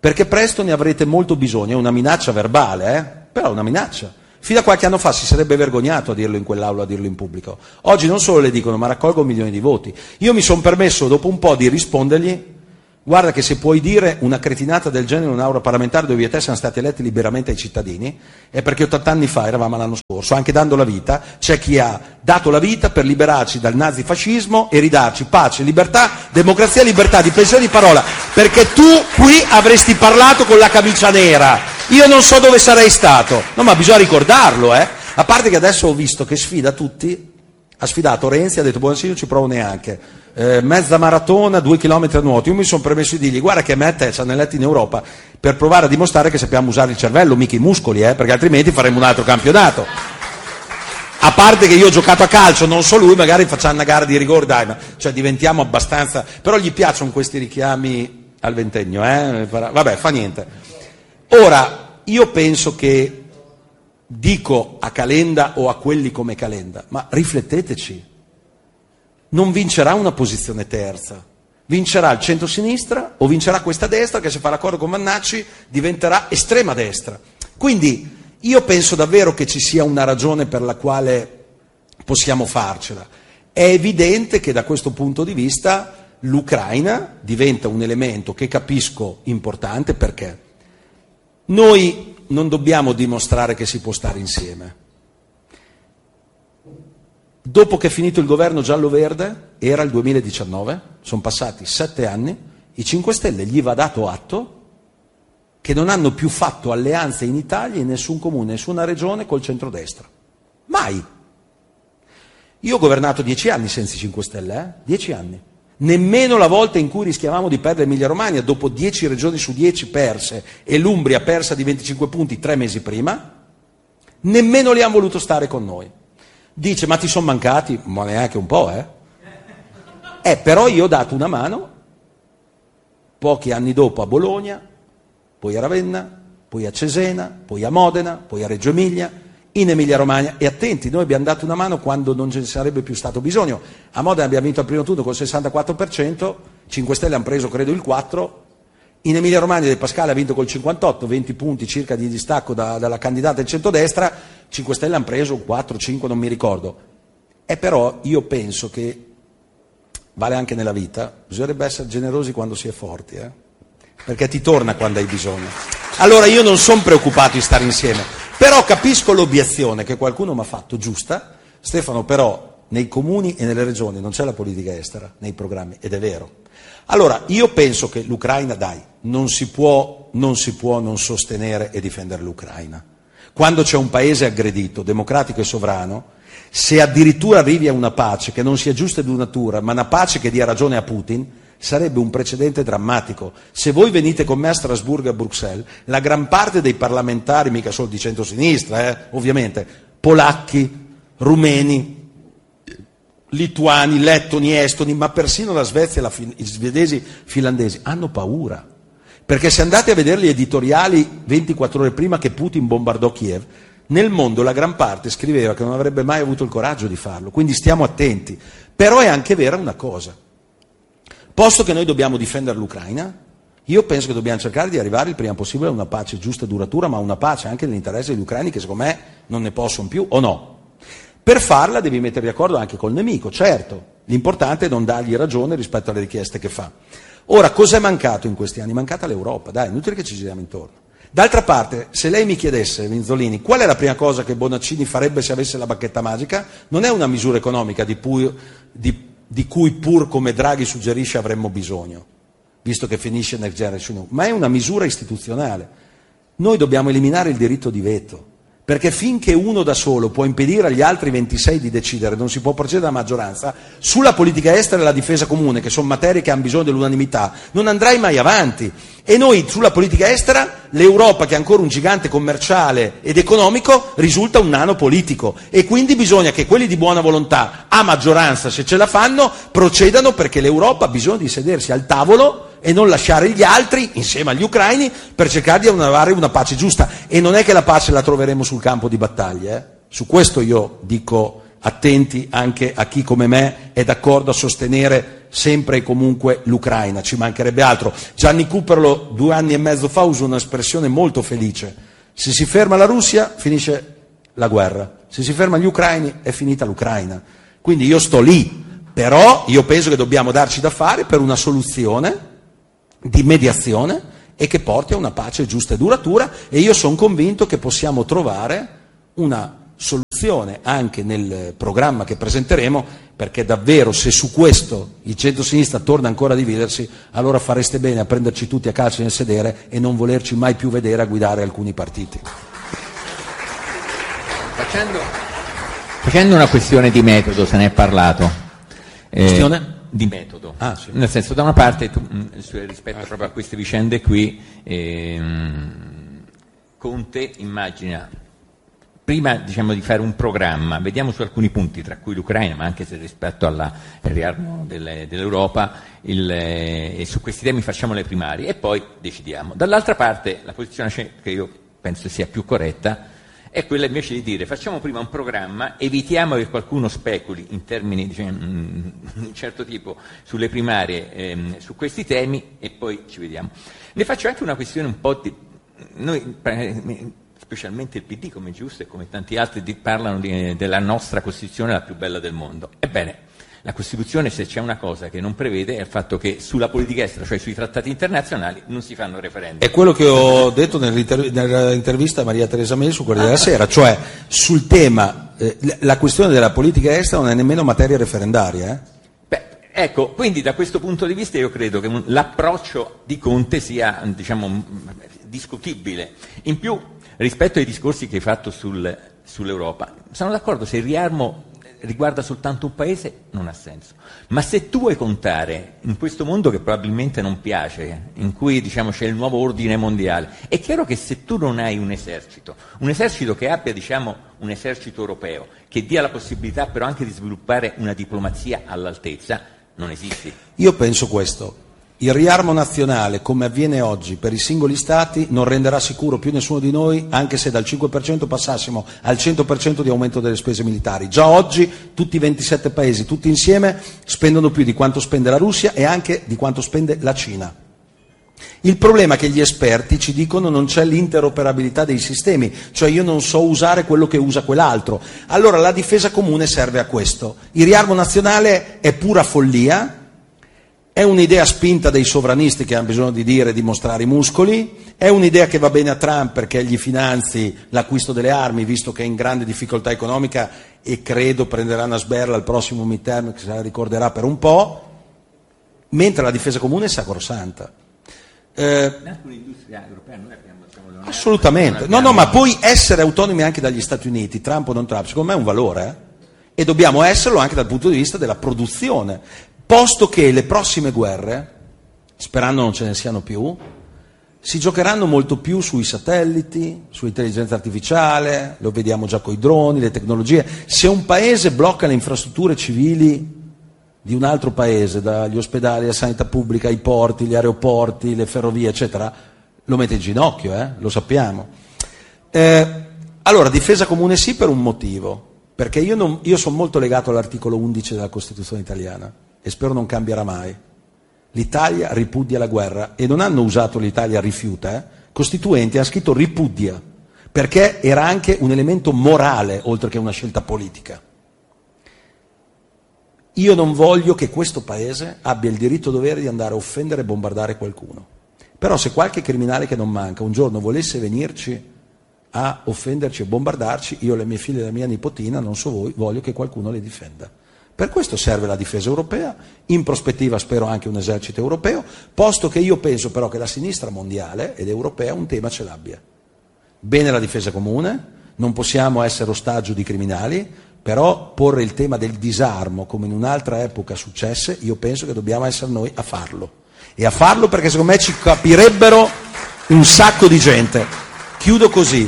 B: perché presto ne avrete molto bisogno. È una minaccia verbale, però è una minaccia. Fino a qualche anno fa si sarebbe vergognato a dirlo in quell'aula, a dirlo in pubblico. Oggi non solo le dicono, ma raccolgo milioni di voti. Io mi sono permesso dopo un po' di rispondergli: guarda che se puoi dire una cretinata del genere in un'aula parlamentare dove io e te siamo stati eletti liberamente ai cittadini, è perché 80 anni fa, eravamo l'anno scorso, anche dando la vita, c'è chi ha dato la vita per liberarci dal nazifascismo e ridarci pace, libertà, democrazia, libertà di pensione e di parola, perché tu qui avresti parlato con la camicia nera, io non so dove sarei stato. No, ma bisogna ricordarlo, a parte che adesso ho visto che sfida tutti, ha sfidato Renzi, ha detto buonasera, non ci provo neanche. Mezza maratona, 2 chilometri a nuoto. Io mi sono permesso di dirgli: guarda che a me e te ci hanno eletti in Europa per provare a dimostrare che sappiamo usare il cervello, mica i muscoli, perché altrimenti faremo un altro campionato. A parte che io ho giocato a calcio, non so lui, magari facciamo una gara di rigore, dai, ma cioè diventiamo abbastanza. Però gli piacciono questi richiami al ventennio, vabbè, fa niente. Ora, io penso che, dico a Calenda o a quelli come Calenda, ma rifletteteci. Non vincerà una posizione terza, vincerà il centro-sinistra o vincerà questa destra che, se fa l'accordo con Vannacci, diventerà estrema destra. Quindi io penso davvero che ci sia una ragione per la quale possiamo farcela. È evidente che da questo punto di vista l'Ucraina diventa un elemento che capisco importante, perché noi non dobbiamo dimostrare che si può stare insieme. Dopo che è finito il governo giallo-verde, era il 2019, sono passati 7 anni, i 5 Stelle gli va dato atto che non hanno più fatto alleanze in Italia, in nessun comune, nessuna regione col centrodestra. Mai. Io ho governato 10 anni senza i 5 Stelle, 10 anni. Nemmeno la volta in cui rischiavamo di perdere Emilia Romagna, dopo 10 regioni su 10 perse e l'Umbria persa di 25 punti 3 mesi prima, nemmeno li hanno voluto stare con noi. Dice, ma ti sono mancati? Ma neanche un po', però io ho dato una mano, pochi anni dopo a Bologna, poi a Ravenna, poi a Cesena, poi a Modena, poi a Reggio Emilia, in Emilia Romagna. E attenti, noi abbiamo dato una mano quando non ce ne sarebbe più stato bisogno. A Modena abbiamo vinto al primo turno col 64%, 5 Stelle hanno preso credo il 4%, in Emilia Romagna De Pascale ha vinto col 58, 20 punti circa di distacco dalla candidata del centrodestra, 5 Stelle hanno preso 4, 5, non mi ricordo. Però io penso che, vale anche nella vita, bisognerebbe essere generosi quando si è forti, perché ti torna quando hai bisogno. Allora io non sono preoccupato di stare insieme, però capisco l'obiezione che qualcuno mi ha fatto, giusta. Stefano, però nei comuni e nelle regioni non c'è la politica estera, nei programmi, ed è vero. Allora, io penso che l'Ucraina, non si può non sostenere e difendere l'Ucraina. Quando c'è un paese aggredito, democratico e sovrano, se addirittura arrivi a una pace che non sia giusta di natura, ma una pace che dia ragione a Putin, sarebbe un precedente drammatico. Se voi venite con me a Strasburgo e a Bruxelles, la gran parte dei parlamentari, mica solo di centrosinistra, ovviamente, polacchi, rumeni, lituani, lettoni, estoni, ma persino la Svezia, i svedesi, finlandesi, hanno paura. Perché se andate a vedere gli editoriali 24 ore prima che Putin bombardò Kiev, nel mondo la gran parte scriveva che non avrebbe mai avuto il coraggio di farlo, quindi stiamo attenti. Però è anche vera una cosa: posto che noi dobbiamo difendere l'Ucraina, io penso che dobbiamo cercare di arrivare il prima possibile a una pace giusta e duratura, ma una pace anche nell'interesse degli ucraini, che secondo me non ne possono più, o no? Per farla devi metterti d'accordo anche col nemico, certo, l'importante è non dargli ragione rispetto alle richieste che fa. Ora, cos'è mancato in questi anni? È mancata l'Europa, è inutile che ci giriamo intorno. D'altra parte, se lei mi chiedesse, Minzolini, qual è la prima cosa che Bonaccini farebbe se avesse la bacchetta magica, non è una misura economica di cui pur come Draghi suggerisce avremmo bisogno, visto che finisce Next Generation EU, ma è una misura istituzionale. Noi dobbiamo eliminare il diritto di veto, perché finché uno da solo può impedire agli altri 26 di decidere, non si può procedere alla maggioranza, sulla politica estera e la difesa comune, che sono materie che hanno bisogno dell'unanimità, non andrai mai avanti. E noi sulla politica estera, l'Europa, che è ancora un gigante commerciale ed economico, risulta un nano politico, e quindi bisogna che quelli di buona volontà, a maggioranza se ce la fanno, procedano, perché l'Europa ha bisogno di sedersi al tavolo e non lasciare gli altri, insieme agli ucraini, per cercare di trovare una pace giusta. E non è che la pace la troveremo sul campo di battaglia. Su questo io dico attenti anche a chi come me è d'accordo a sostenere sempre e comunque l'Ucraina, ci mancherebbe altro. Gianni Cooperlo 2 anni e mezzo fa usò un'espressione molto felice: se si ferma la Russia finisce la guerra, se si fermano gli ucraini è finita l'Ucraina. Quindi io sto lì, però io penso che dobbiamo darci da fare per una soluzione di mediazione e che porti a una pace giusta e duratura, e io sono convinto che possiamo trovare una soluzione anche nel programma che presenteremo, perché davvero se su questo il centro-sinistra torna ancora a dividersi, allora fareste bene a prenderci tutti a calci nel sedere e non volerci mai più vedere a guidare alcuni partiti.
A: Facendo una questione di metodo, se ne è parlato.
B: Questione?
A: Di metodo,
B: sì.
A: Nel senso, da una parte rispetto proprio a queste vicende qui, Conte immagina prima, diciamo, di fare un programma, vediamo su alcuni punti, tra cui l'Ucraina, ma anche se rispetto al riarmo dell'Europa, e su questi temi facciamo le primarie e poi decidiamo. Dall'altra parte la posizione che io penso sia più corretta è quella invece di dire: facciamo prima un programma, evitiamo che qualcuno speculi in termini, diciamo, un certo tipo sulle primarie, su questi temi, e poi ci vediamo. Ne faccio anche una questione un po' di... Noi, specialmente il PD, come Giusto e come tanti altri, parlano della nostra Costituzione, la più bella del mondo. Ebbene, la Costituzione, se c'è una cosa che non prevede, è il fatto che sulla politica estera, cioè sui trattati internazionali, non si fanno referendum.
B: È quello che ho detto nell'intervista a Maria Teresa Meli su Corriere della Sera, cioè sul tema, la questione della politica estera non è nemmeno materia referendaria.
A: Ecco, quindi da questo punto di vista io credo che l'approccio di Conte sia, diciamo, discutibile. In più, rispetto ai discorsi che hai fatto sull'Europa, sono d'accordo, se il riarmo riguarda soltanto un paese non ha senso, ma se tu vuoi contare in questo mondo che probabilmente non piace, in cui, diciamo, c'è il nuovo ordine mondiale, è chiaro che se tu non hai un esercito che abbia, diciamo, un esercito europeo, che dia la possibilità però anche di sviluppare una diplomazia all'altezza, non esisti.
B: Io penso questo: il riarmo nazionale, come avviene oggi per i singoli Stati, non renderà sicuro più nessuno di noi, anche se dal 5% passassimo al 100% di aumento delle spese militari. Già oggi tutti i 27 paesi, tutti insieme, spendono più di quanto spende la Russia e anche di quanto spende la Cina. Il problema è che gli esperti ci dicono non c'è l'interoperabilità dei sistemi, cioè io non so usare quello che usa quell'altro. Allora la difesa comune serve a questo. Il riarmo nazionale è pura follia. È un'idea spinta dai sovranisti che hanno bisogno di dire e di mostrare i muscoli, è un'idea che va bene a Trump perché gli finanzi l'acquisto delle armi, visto che è in grande difficoltà economica e credo prenderà una sberla al prossimo midterm che se la ricorderà per un po', mentre la difesa comune è sacrosanta.
A: L'industria europea noi abbiamo,
B: assolutamente, no, ma poi essere autonomi anche dagli Stati Uniti, Trump o non Trump, secondo me è un valore, e dobbiamo esserlo anche dal punto di vista della produzione. Posto che le prossime guerre, sperando non ce ne siano più, si giocheranno molto più sui satelliti, sull'intelligenza artificiale, lo vediamo già con i droni, le tecnologie. Se un paese blocca le infrastrutture civili di un altro paese, dagli ospedali, la sanità pubblica, i porti, gli aeroporti, le ferrovie, eccetera, lo mette in ginocchio, lo sappiamo. Allora, difesa comune sì, per un motivo, perché io sono molto legato all'articolo 11 della Costituzione italiana, e spero non cambierà mai. L'Italia ripudia la guerra, e non hanno usato l'Italia rifiuta, Costituenti ha scritto ripudia, perché era anche un elemento morale oltre che una scelta politica. Io non voglio che questo paese abbia il diritto dovere di andare a offendere e bombardare qualcuno, però se qualche criminale che non manca un giorno volesse venirci a offenderci e bombardarci, io, le mie figlie e la mia nipotina, non so voi, voglio che qualcuno le difenda. Per questo serve la difesa europea, in prospettiva spero anche un esercito europeo, posto che io penso però che la sinistra mondiale ed europea un tema ce l'abbia. Bene la difesa comune, non possiamo essere ostaggio di criminali, però porre il tema del disarmo come in un'altra epoca successe, io penso che dobbiamo essere noi a farlo. E a farlo perché secondo me ci capirebbero un sacco di gente. Chiudo così,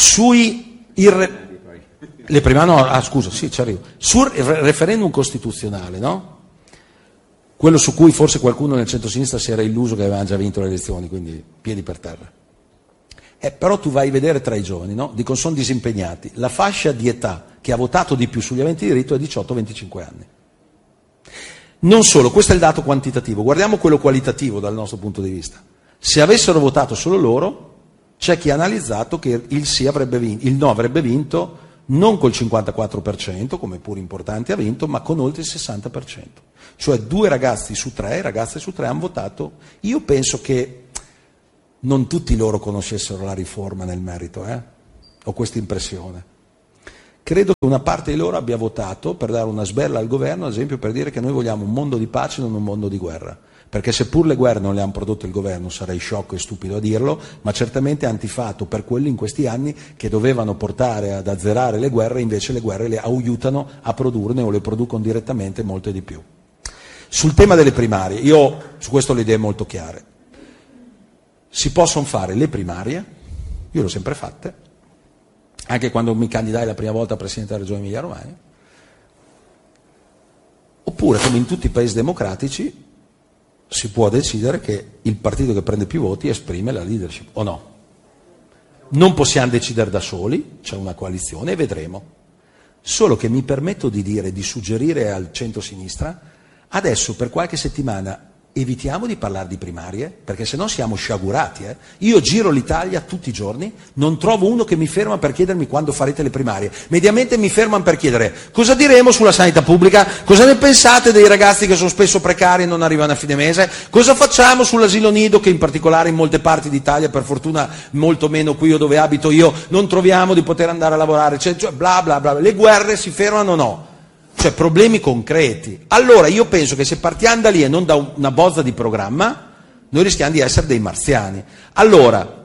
B: le prime, no, scusa, sì, ci arrivo. Sul referendum costituzionale, no? Quello su cui forse qualcuno nel centro-sinistra si era illuso che avevano già vinto le elezioni, quindi piedi per terra. Però tu vai a vedere tra i giovani, no? Dicono sono disimpegnati. La fascia di età che ha votato di più sugli aventi diritto è 18-25 anni. Non solo, questo è il dato quantitativo, guardiamo quello qualitativo dal nostro punto di vista. Se avessero votato solo loro, c'è chi ha analizzato che il no avrebbe vinto non col 54%, come pure importante ha vinto, ma con oltre il 60%. Cioè 2 ragazze su 3 hanno votato. Io penso che non tutti loro conoscessero la riforma nel merito, ho questa impressione. Credo che una parte di loro abbia votato per dare una sberla al governo, ad esempio per dire che noi vogliamo un mondo di pace, non un mondo di guerra. Perché seppur le guerre non le hanno prodotte il governo, sarei sciocco e stupido a dirlo, ma certamente antifatto per quelli in questi anni che dovevano portare ad azzerare le guerre, invece le guerre le aiutano a produrne o le producono direttamente molte di più. Sul tema delle primarie, io su questo ho le idee molto chiare. Si possono fare le primarie, io le ho sempre fatte, anche quando mi candidai la prima volta a Presidente della Regione Emilia-Romagna, oppure come in tutti i paesi democratici si può decidere che il partito che prende più voti esprime la leadership, o no? Non possiamo decidere da soli, c'è una coalizione e vedremo. Solo che mi permetto di dire, di suggerire al centro-sinistra, adesso per qualche settimana evitiamo di parlare di primarie, perché sennò siamo sciagurati. Io giro l'Italia tutti i giorni, non trovo uno che mi ferma per chiedermi quando farete le primarie. Mediamente mi fermano per chiedere cosa diremo sulla sanità pubblica, cosa ne pensate dei ragazzi che sono spesso precari e non arrivano a fine mese, cosa facciamo sull'asilo nido, che in particolare in molte parti d'Italia, per fortuna molto meno qui dove abito io, non troviamo di poter andare a lavorare, cioè bla bla bla. Le guerre si fermano o no? Cioè problemi concreti. Allora io penso che se partiamo da lì e non da una bozza di programma, noi rischiamo di essere dei marziani. Allora,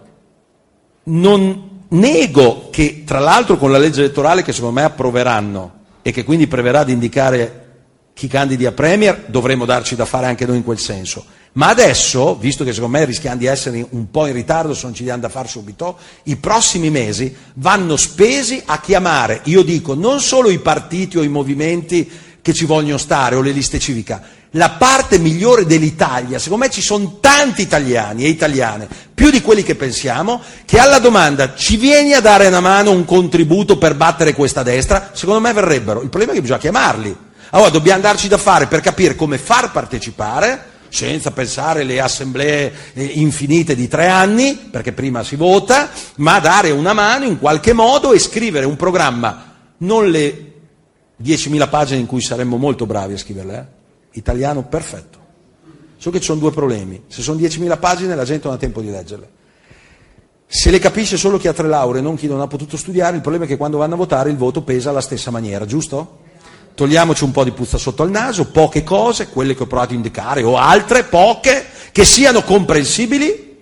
B: non nego che tra l'altro con la legge elettorale che secondo me approveranno e che quindi preverrà di indicare chi candidi a Premier, dovremo darci da fare anche noi in quel senso. Ma adesso, visto che secondo me rischiamo di essere un po' in ritardo se non ci diamo da fare subito, i prossimi mesi vanno spesi a chiamare, io dico, non solo i partiti o i movimenti che ci vogliono stare o le liste civica, la parte migliore dell'Italia. Secondo me ci sono tanti italiani e italiane, più di quelli che pensiamo, che alla domanda ci vieni a dare una mano, un contributo per battere questa destra, secondo me verrebbero. Il problema è che bisogna chiamarli. Allora dobbiamo darci da fare per capire come far partecipare, senza pensare alle assemblee infinite di 3 anni, perché prima si vota, ma dare una mano in qualche modo e scrivere un programma, non le 10.000 pagine in cui saremmo molto bravi a scriverle, italiano perfetto. So che ci sono 2 problemi: se sono 10.000 pagine la gente non ha tempo di leggerle, se le capisce solo chi ha 3 lauree, non chi non ha potuto studiare. Il problema è che quando vanno a votare il voto pesa alla stessa maniera, giusto? Togliamoci un po' di puzza sotto al naso, poche cose, quelle che ho provato a indicare, o altre, poche, che siano comprensibili,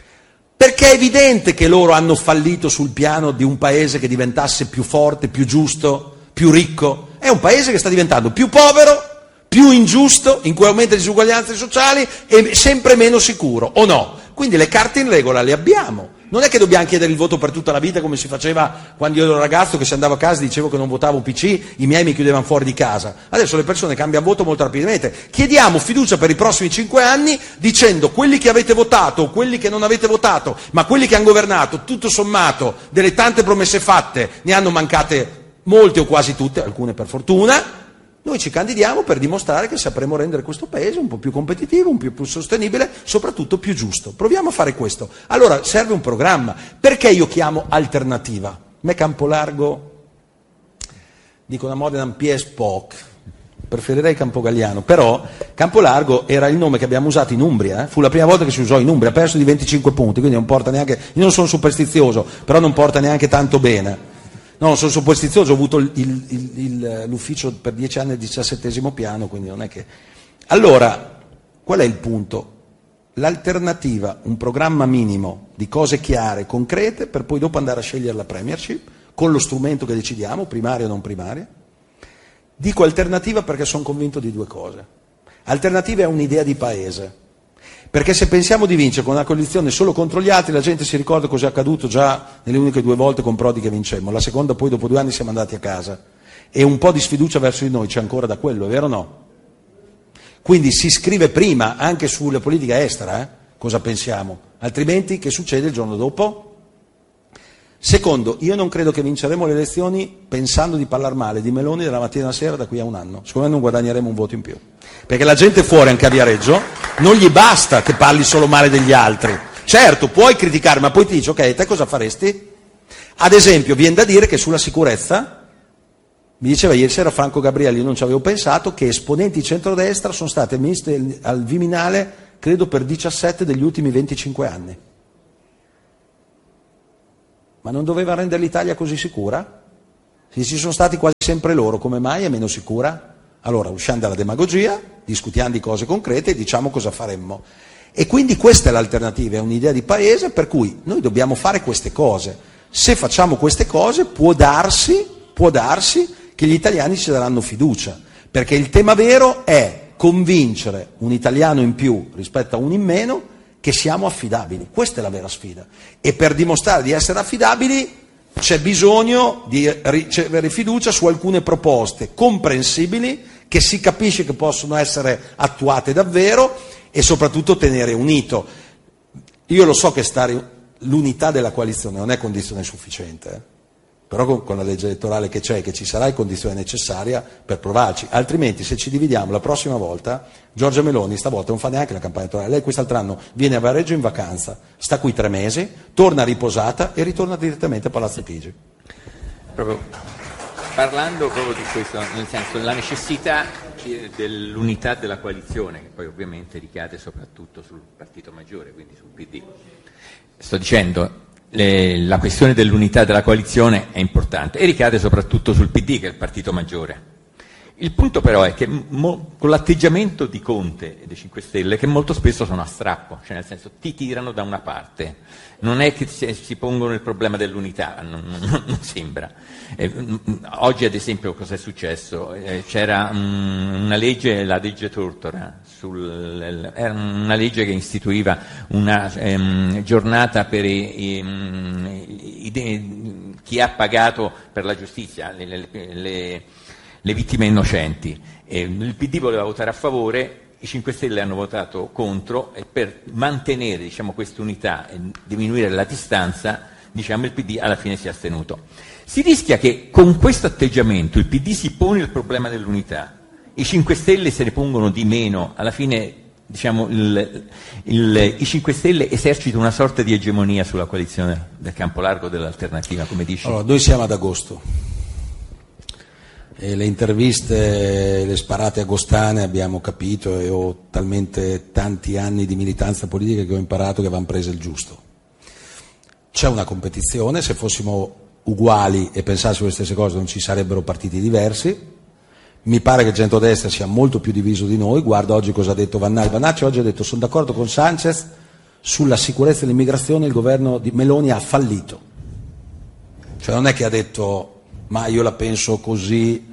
B: perché è evidente che loro hanno fallito sul piano di un paese che diventasse più forte, più giusto, più ricco. È un paese che sta diventando più povero, più ingiusto, in cui aumenta le disuguaglianze sociali e sempre meno sicuro, o no? Quindi le carte in regola le abbiamo. Non è che dobbiamo chiedere il voto per tutta la vita come si faceva quando io ero ragazzo, che se andavo a casa dicevo che non votavo PC, i miei mi chiudevano fuori di casa. Adesso le persone cambiano voto molto rapidamente. Chiediamo fiducia per i prossimi 5 anni dicendo: quelli che avete votato o quelli che non avete votato, ma quelli che hanno governato, tutto sommato delle tante promesse fatte ne hanno mancate molte o quasi tutte, alcune per fortuna. Noi ci candidiamo per dimostrare che sapremo rendere questo paese un po' più competitivo, un po' più sostenibile, soprattutto più giusto. Proviamo a fare questo. Allora serve un programma. Perché io chiamo alternativa? A me Campolargo, dico una moda un pies poc, preferirei Campogalliano, però Campolargo era il nome che abbiamo usato in Umbria, fu la prima volta che si usò in Umbria, ha perso di 25 punti, quindi non porta neanche, io non sono superstizioso, però non porta neanche tanto bene. No, sono superstizioso, ho avuto l'ufficio per 10 anni al 17° piano, quindi non è che... Allora, qual è il punto? L'alternativa, un programma minimo di cose chiare, concrete, per poi dopo andare a scegliere la premiership, con lo strumento che decidiamo, primaria o non primaria. Dico alternativa perché sono convinto di 2 cose. Alternativa è un'idea di paese. Perché se pensiamo di vincere con una coalizione solo contro gli altri, la gente si ricorda cosa è accaduto già nelle uniche 2 volte con Prodi che vincemmo. La seconda poi dopo 2 anni siamo andati a casa. E un po' di sfiducia verso di noi c'è ancora da quello, è vero o no? Quindi si scrive prima anche sulla politica estera, cosa pensiamo. Altrimenti che succede il giorno dopo? Secondo, io non credo che vinceremo le elezioni pensando di parlare male di Meloni dalla mattina alla sera da qui a un anno. Secondo me non guadagneremo un voto in più. Perché la gente fuori, anche a Viareggio, non gli basta che parli solo male degli altri. Certo, puoi criticare, ma poi ti dici, ok, te cosa faresti? Ad esempio, viene da dire che sulla sicurezza, mi diceva ieri sera Franco Gabrielli, io non ci avevo pensato, che esponenti di centrodestra sono stati ministri al Viminale, credo per 17 degli ultimi 25 anni. Ma non doveva rendere l'Italia così sicura? Se ci sono stati quasi sempre loro, come mai è meno sicura? Allora usciamo dalla demagogia, discutiamo di cose concrete e diciamo cosa faremmo. E quindi questa è l'alternativa, è un'idea di paese per cui noi dobbiamo fare queste cose. Se facciamo queste cose può darsi che gli italiani ci daranno fiducia, perché il tema vero è convincere un italiano in più rispetto a uno in meno che siamo affidabili. Questa è la vera sfida. E per dimostrare di essere affidabili c'è bisogno di ricevere fiducia su alcune proposte comprensibili, che si capisce che possono essere attuate davvero e soprattutto tenere unito. Io lo so che l'unità della coalizione non è condizione sufficiente, però con la legge elettorale che c'è, che ci sarà, è condizione necessaria per provarci, altrimenti se ci dividiamo la prossima volta, Giorgia Meloni stavolta non fa neanche la campagna elettorale, lei quest'altro anno viene a Viareggio in vacanza, sta qui 3 mesi, torna riposata e ritorna direttamente a Palazzo Chigi.
A: Parlando proprio di questo, nel senso la necessità dell'unità della coalizione, che poi ovviamente ricade soprattutto sul partito maggiore, quindi sul PD. Sto dicendo, la questione dell'unità della coalizione è importante e ricade soprattutto sul PD, che è il partito maggiore. Il punto però è che con l'atteggiamento di Conte e dei 5 Stelle, che molto spesso sono a strappo, cioè nel senso ti tirano da una parte, non è che si pongono il problema dell'unità, non sembra. Oggi ad esempio cosa è successo? C'era una legge, la legge Tortora, era una legge che istituiva una giornata per chi ha pagato per la giustizia, le vittime innocenti. Il PD voleva votare a favore, i 5 Stelle hanno votato contro e per mantenere quest'unità e diminuire la distanza il PD alla fine si è astenuto. Si rischia che con questo atteggiamento il PD si pone il problema dell'unità, i 5 Stelle se ne pongono di meno, alla fine i 5 Stelle esercitano una sorta di egemonia sulla coalizione del campo largo dell'alternativa, come dici?
B: Allora, noi siamo ad agosto. E le interviste, le sparate agostane abbiamo capito, e ho talmente tanti anni di militanza politica che ho imparato che vanno prese il giusto. C'è una competizione, se fossimo uguali e pensassimo le stesse cose non ci sarebbero partiti diversi. Mi pare che il centrodestra sia molto più diviso di noi. Guarda oggi cosa ha detto Vannacci oggi ha detto: sono d'accordo con Sanchez sulla sicurezza dell'immigrazione, il governo di Meloni ha fallito. Cioè non è che ha detto ma io la penso così.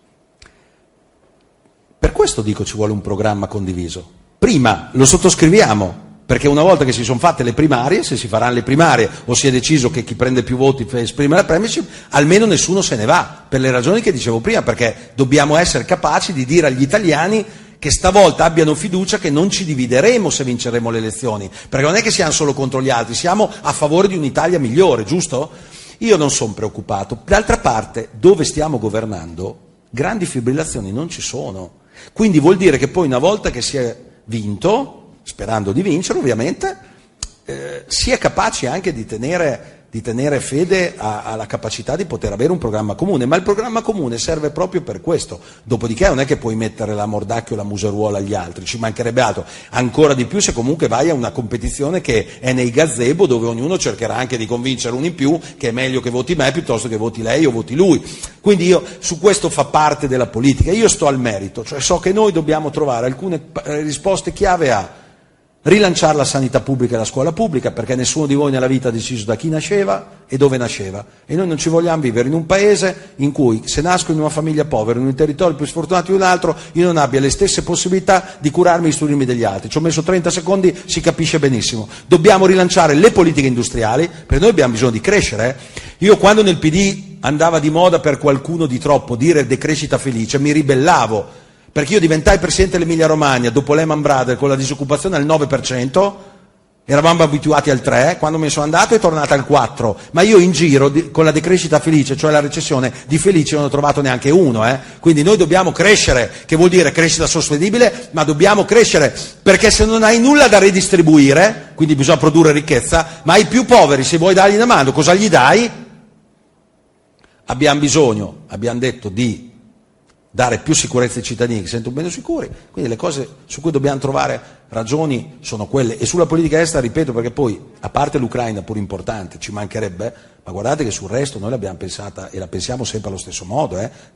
B: Per questo dico ci vuole un programma condiviso. Prima lo sottoscriviamo, perché una volta che si sono fatte le primarie, se si faranno le primarie o si è deciso che chi prende più voti esprime la premiership, almeno nessuno se ne va, per le ragioni che dicevo prima, perché dobbiamo essere capaci di dire agli italiani che stavolta abbiano fiducia che non ci divideremo se vinceremo le elezioni, perché non è che siamo solo contro gli altri, siamo a favore di un'Italia migliore, giusto? Io non sono preoccupato. D'altra parte, dove stiamo governando, grandi fibrillazioni non ci sono. Quindi vuol dire che poi una volta che si è vinto, sperando di vincere ovviamente, si è capaci anche di tenere fede alla capacità di poter avere un programma comune, ma il programma comune serve proprio per questo. Dopodiché non è che puoi mettere la mordacchio o la museruola agli altri, ci mancherebbe altro, ancora di più se comunque vai a una competizione che è nei gazebo, dove ognuno cercherà anche di convincere uno in più che è meglio che voti me piuttosto che voti lei o voti lui. Quindi io su questo fa parte della politica, io sto al merito, cioè so che noi dobbiamo trovare alcune risposte chiave a rilanciare la sanità pubblica e la scuola pubblica, perché nessuno di voi nella vita ha deciso da chi nasceva e dove nasceva, e noi non ci vogliamo vivere in un paese in cui se nasco in una famiglia povera, in un territorio più sfortunato di un altro, io non abbia le stesse possibilità di curarmi e istruirmi degli altri. Ci ho messo 30 secondi, si capisce benissimo. Dobbiamo rilanciare le politiche industriali, perché noi abbiamo bisogno di crescere. Io quando nel PD andava di moda per qualcuno di troppo dire decrescita felice, mi ribellavo, perché io diventai presidente dell'Emilia Romagna dopo Lehman Brothers con la disoccupazione al 9%, Eravamo abituati al 3, quando me ne sono andato è tornata al 4, ma io in giro con la decrescita felice, cioè la recessione, di felice non ho trovato neanche uno. Quindi noi dobbiamo crescere, che vuol dire crescita sostenibile, ma dobbiamo crescere, perché se non hai nulla da redistribuire, quindi bisogna produrre ricchezza, ma ai più poveri, se vuoi dargli una mano, cosa gli dai? Abbiamo bisogno, abbiamo detto, di dare più sicurezza ai cittadini che si sentono meno sicuri, quindi le cose su cui dobbiamo trovare ragioni sono quelle. E sulla politica estera, ripeto, perché poi, a parte l'Ucraina pure importante, ci mancherebbe, ma guardate che sul resto noi l'abbiamo pensata e la pensiamo sempre allo stesso modo,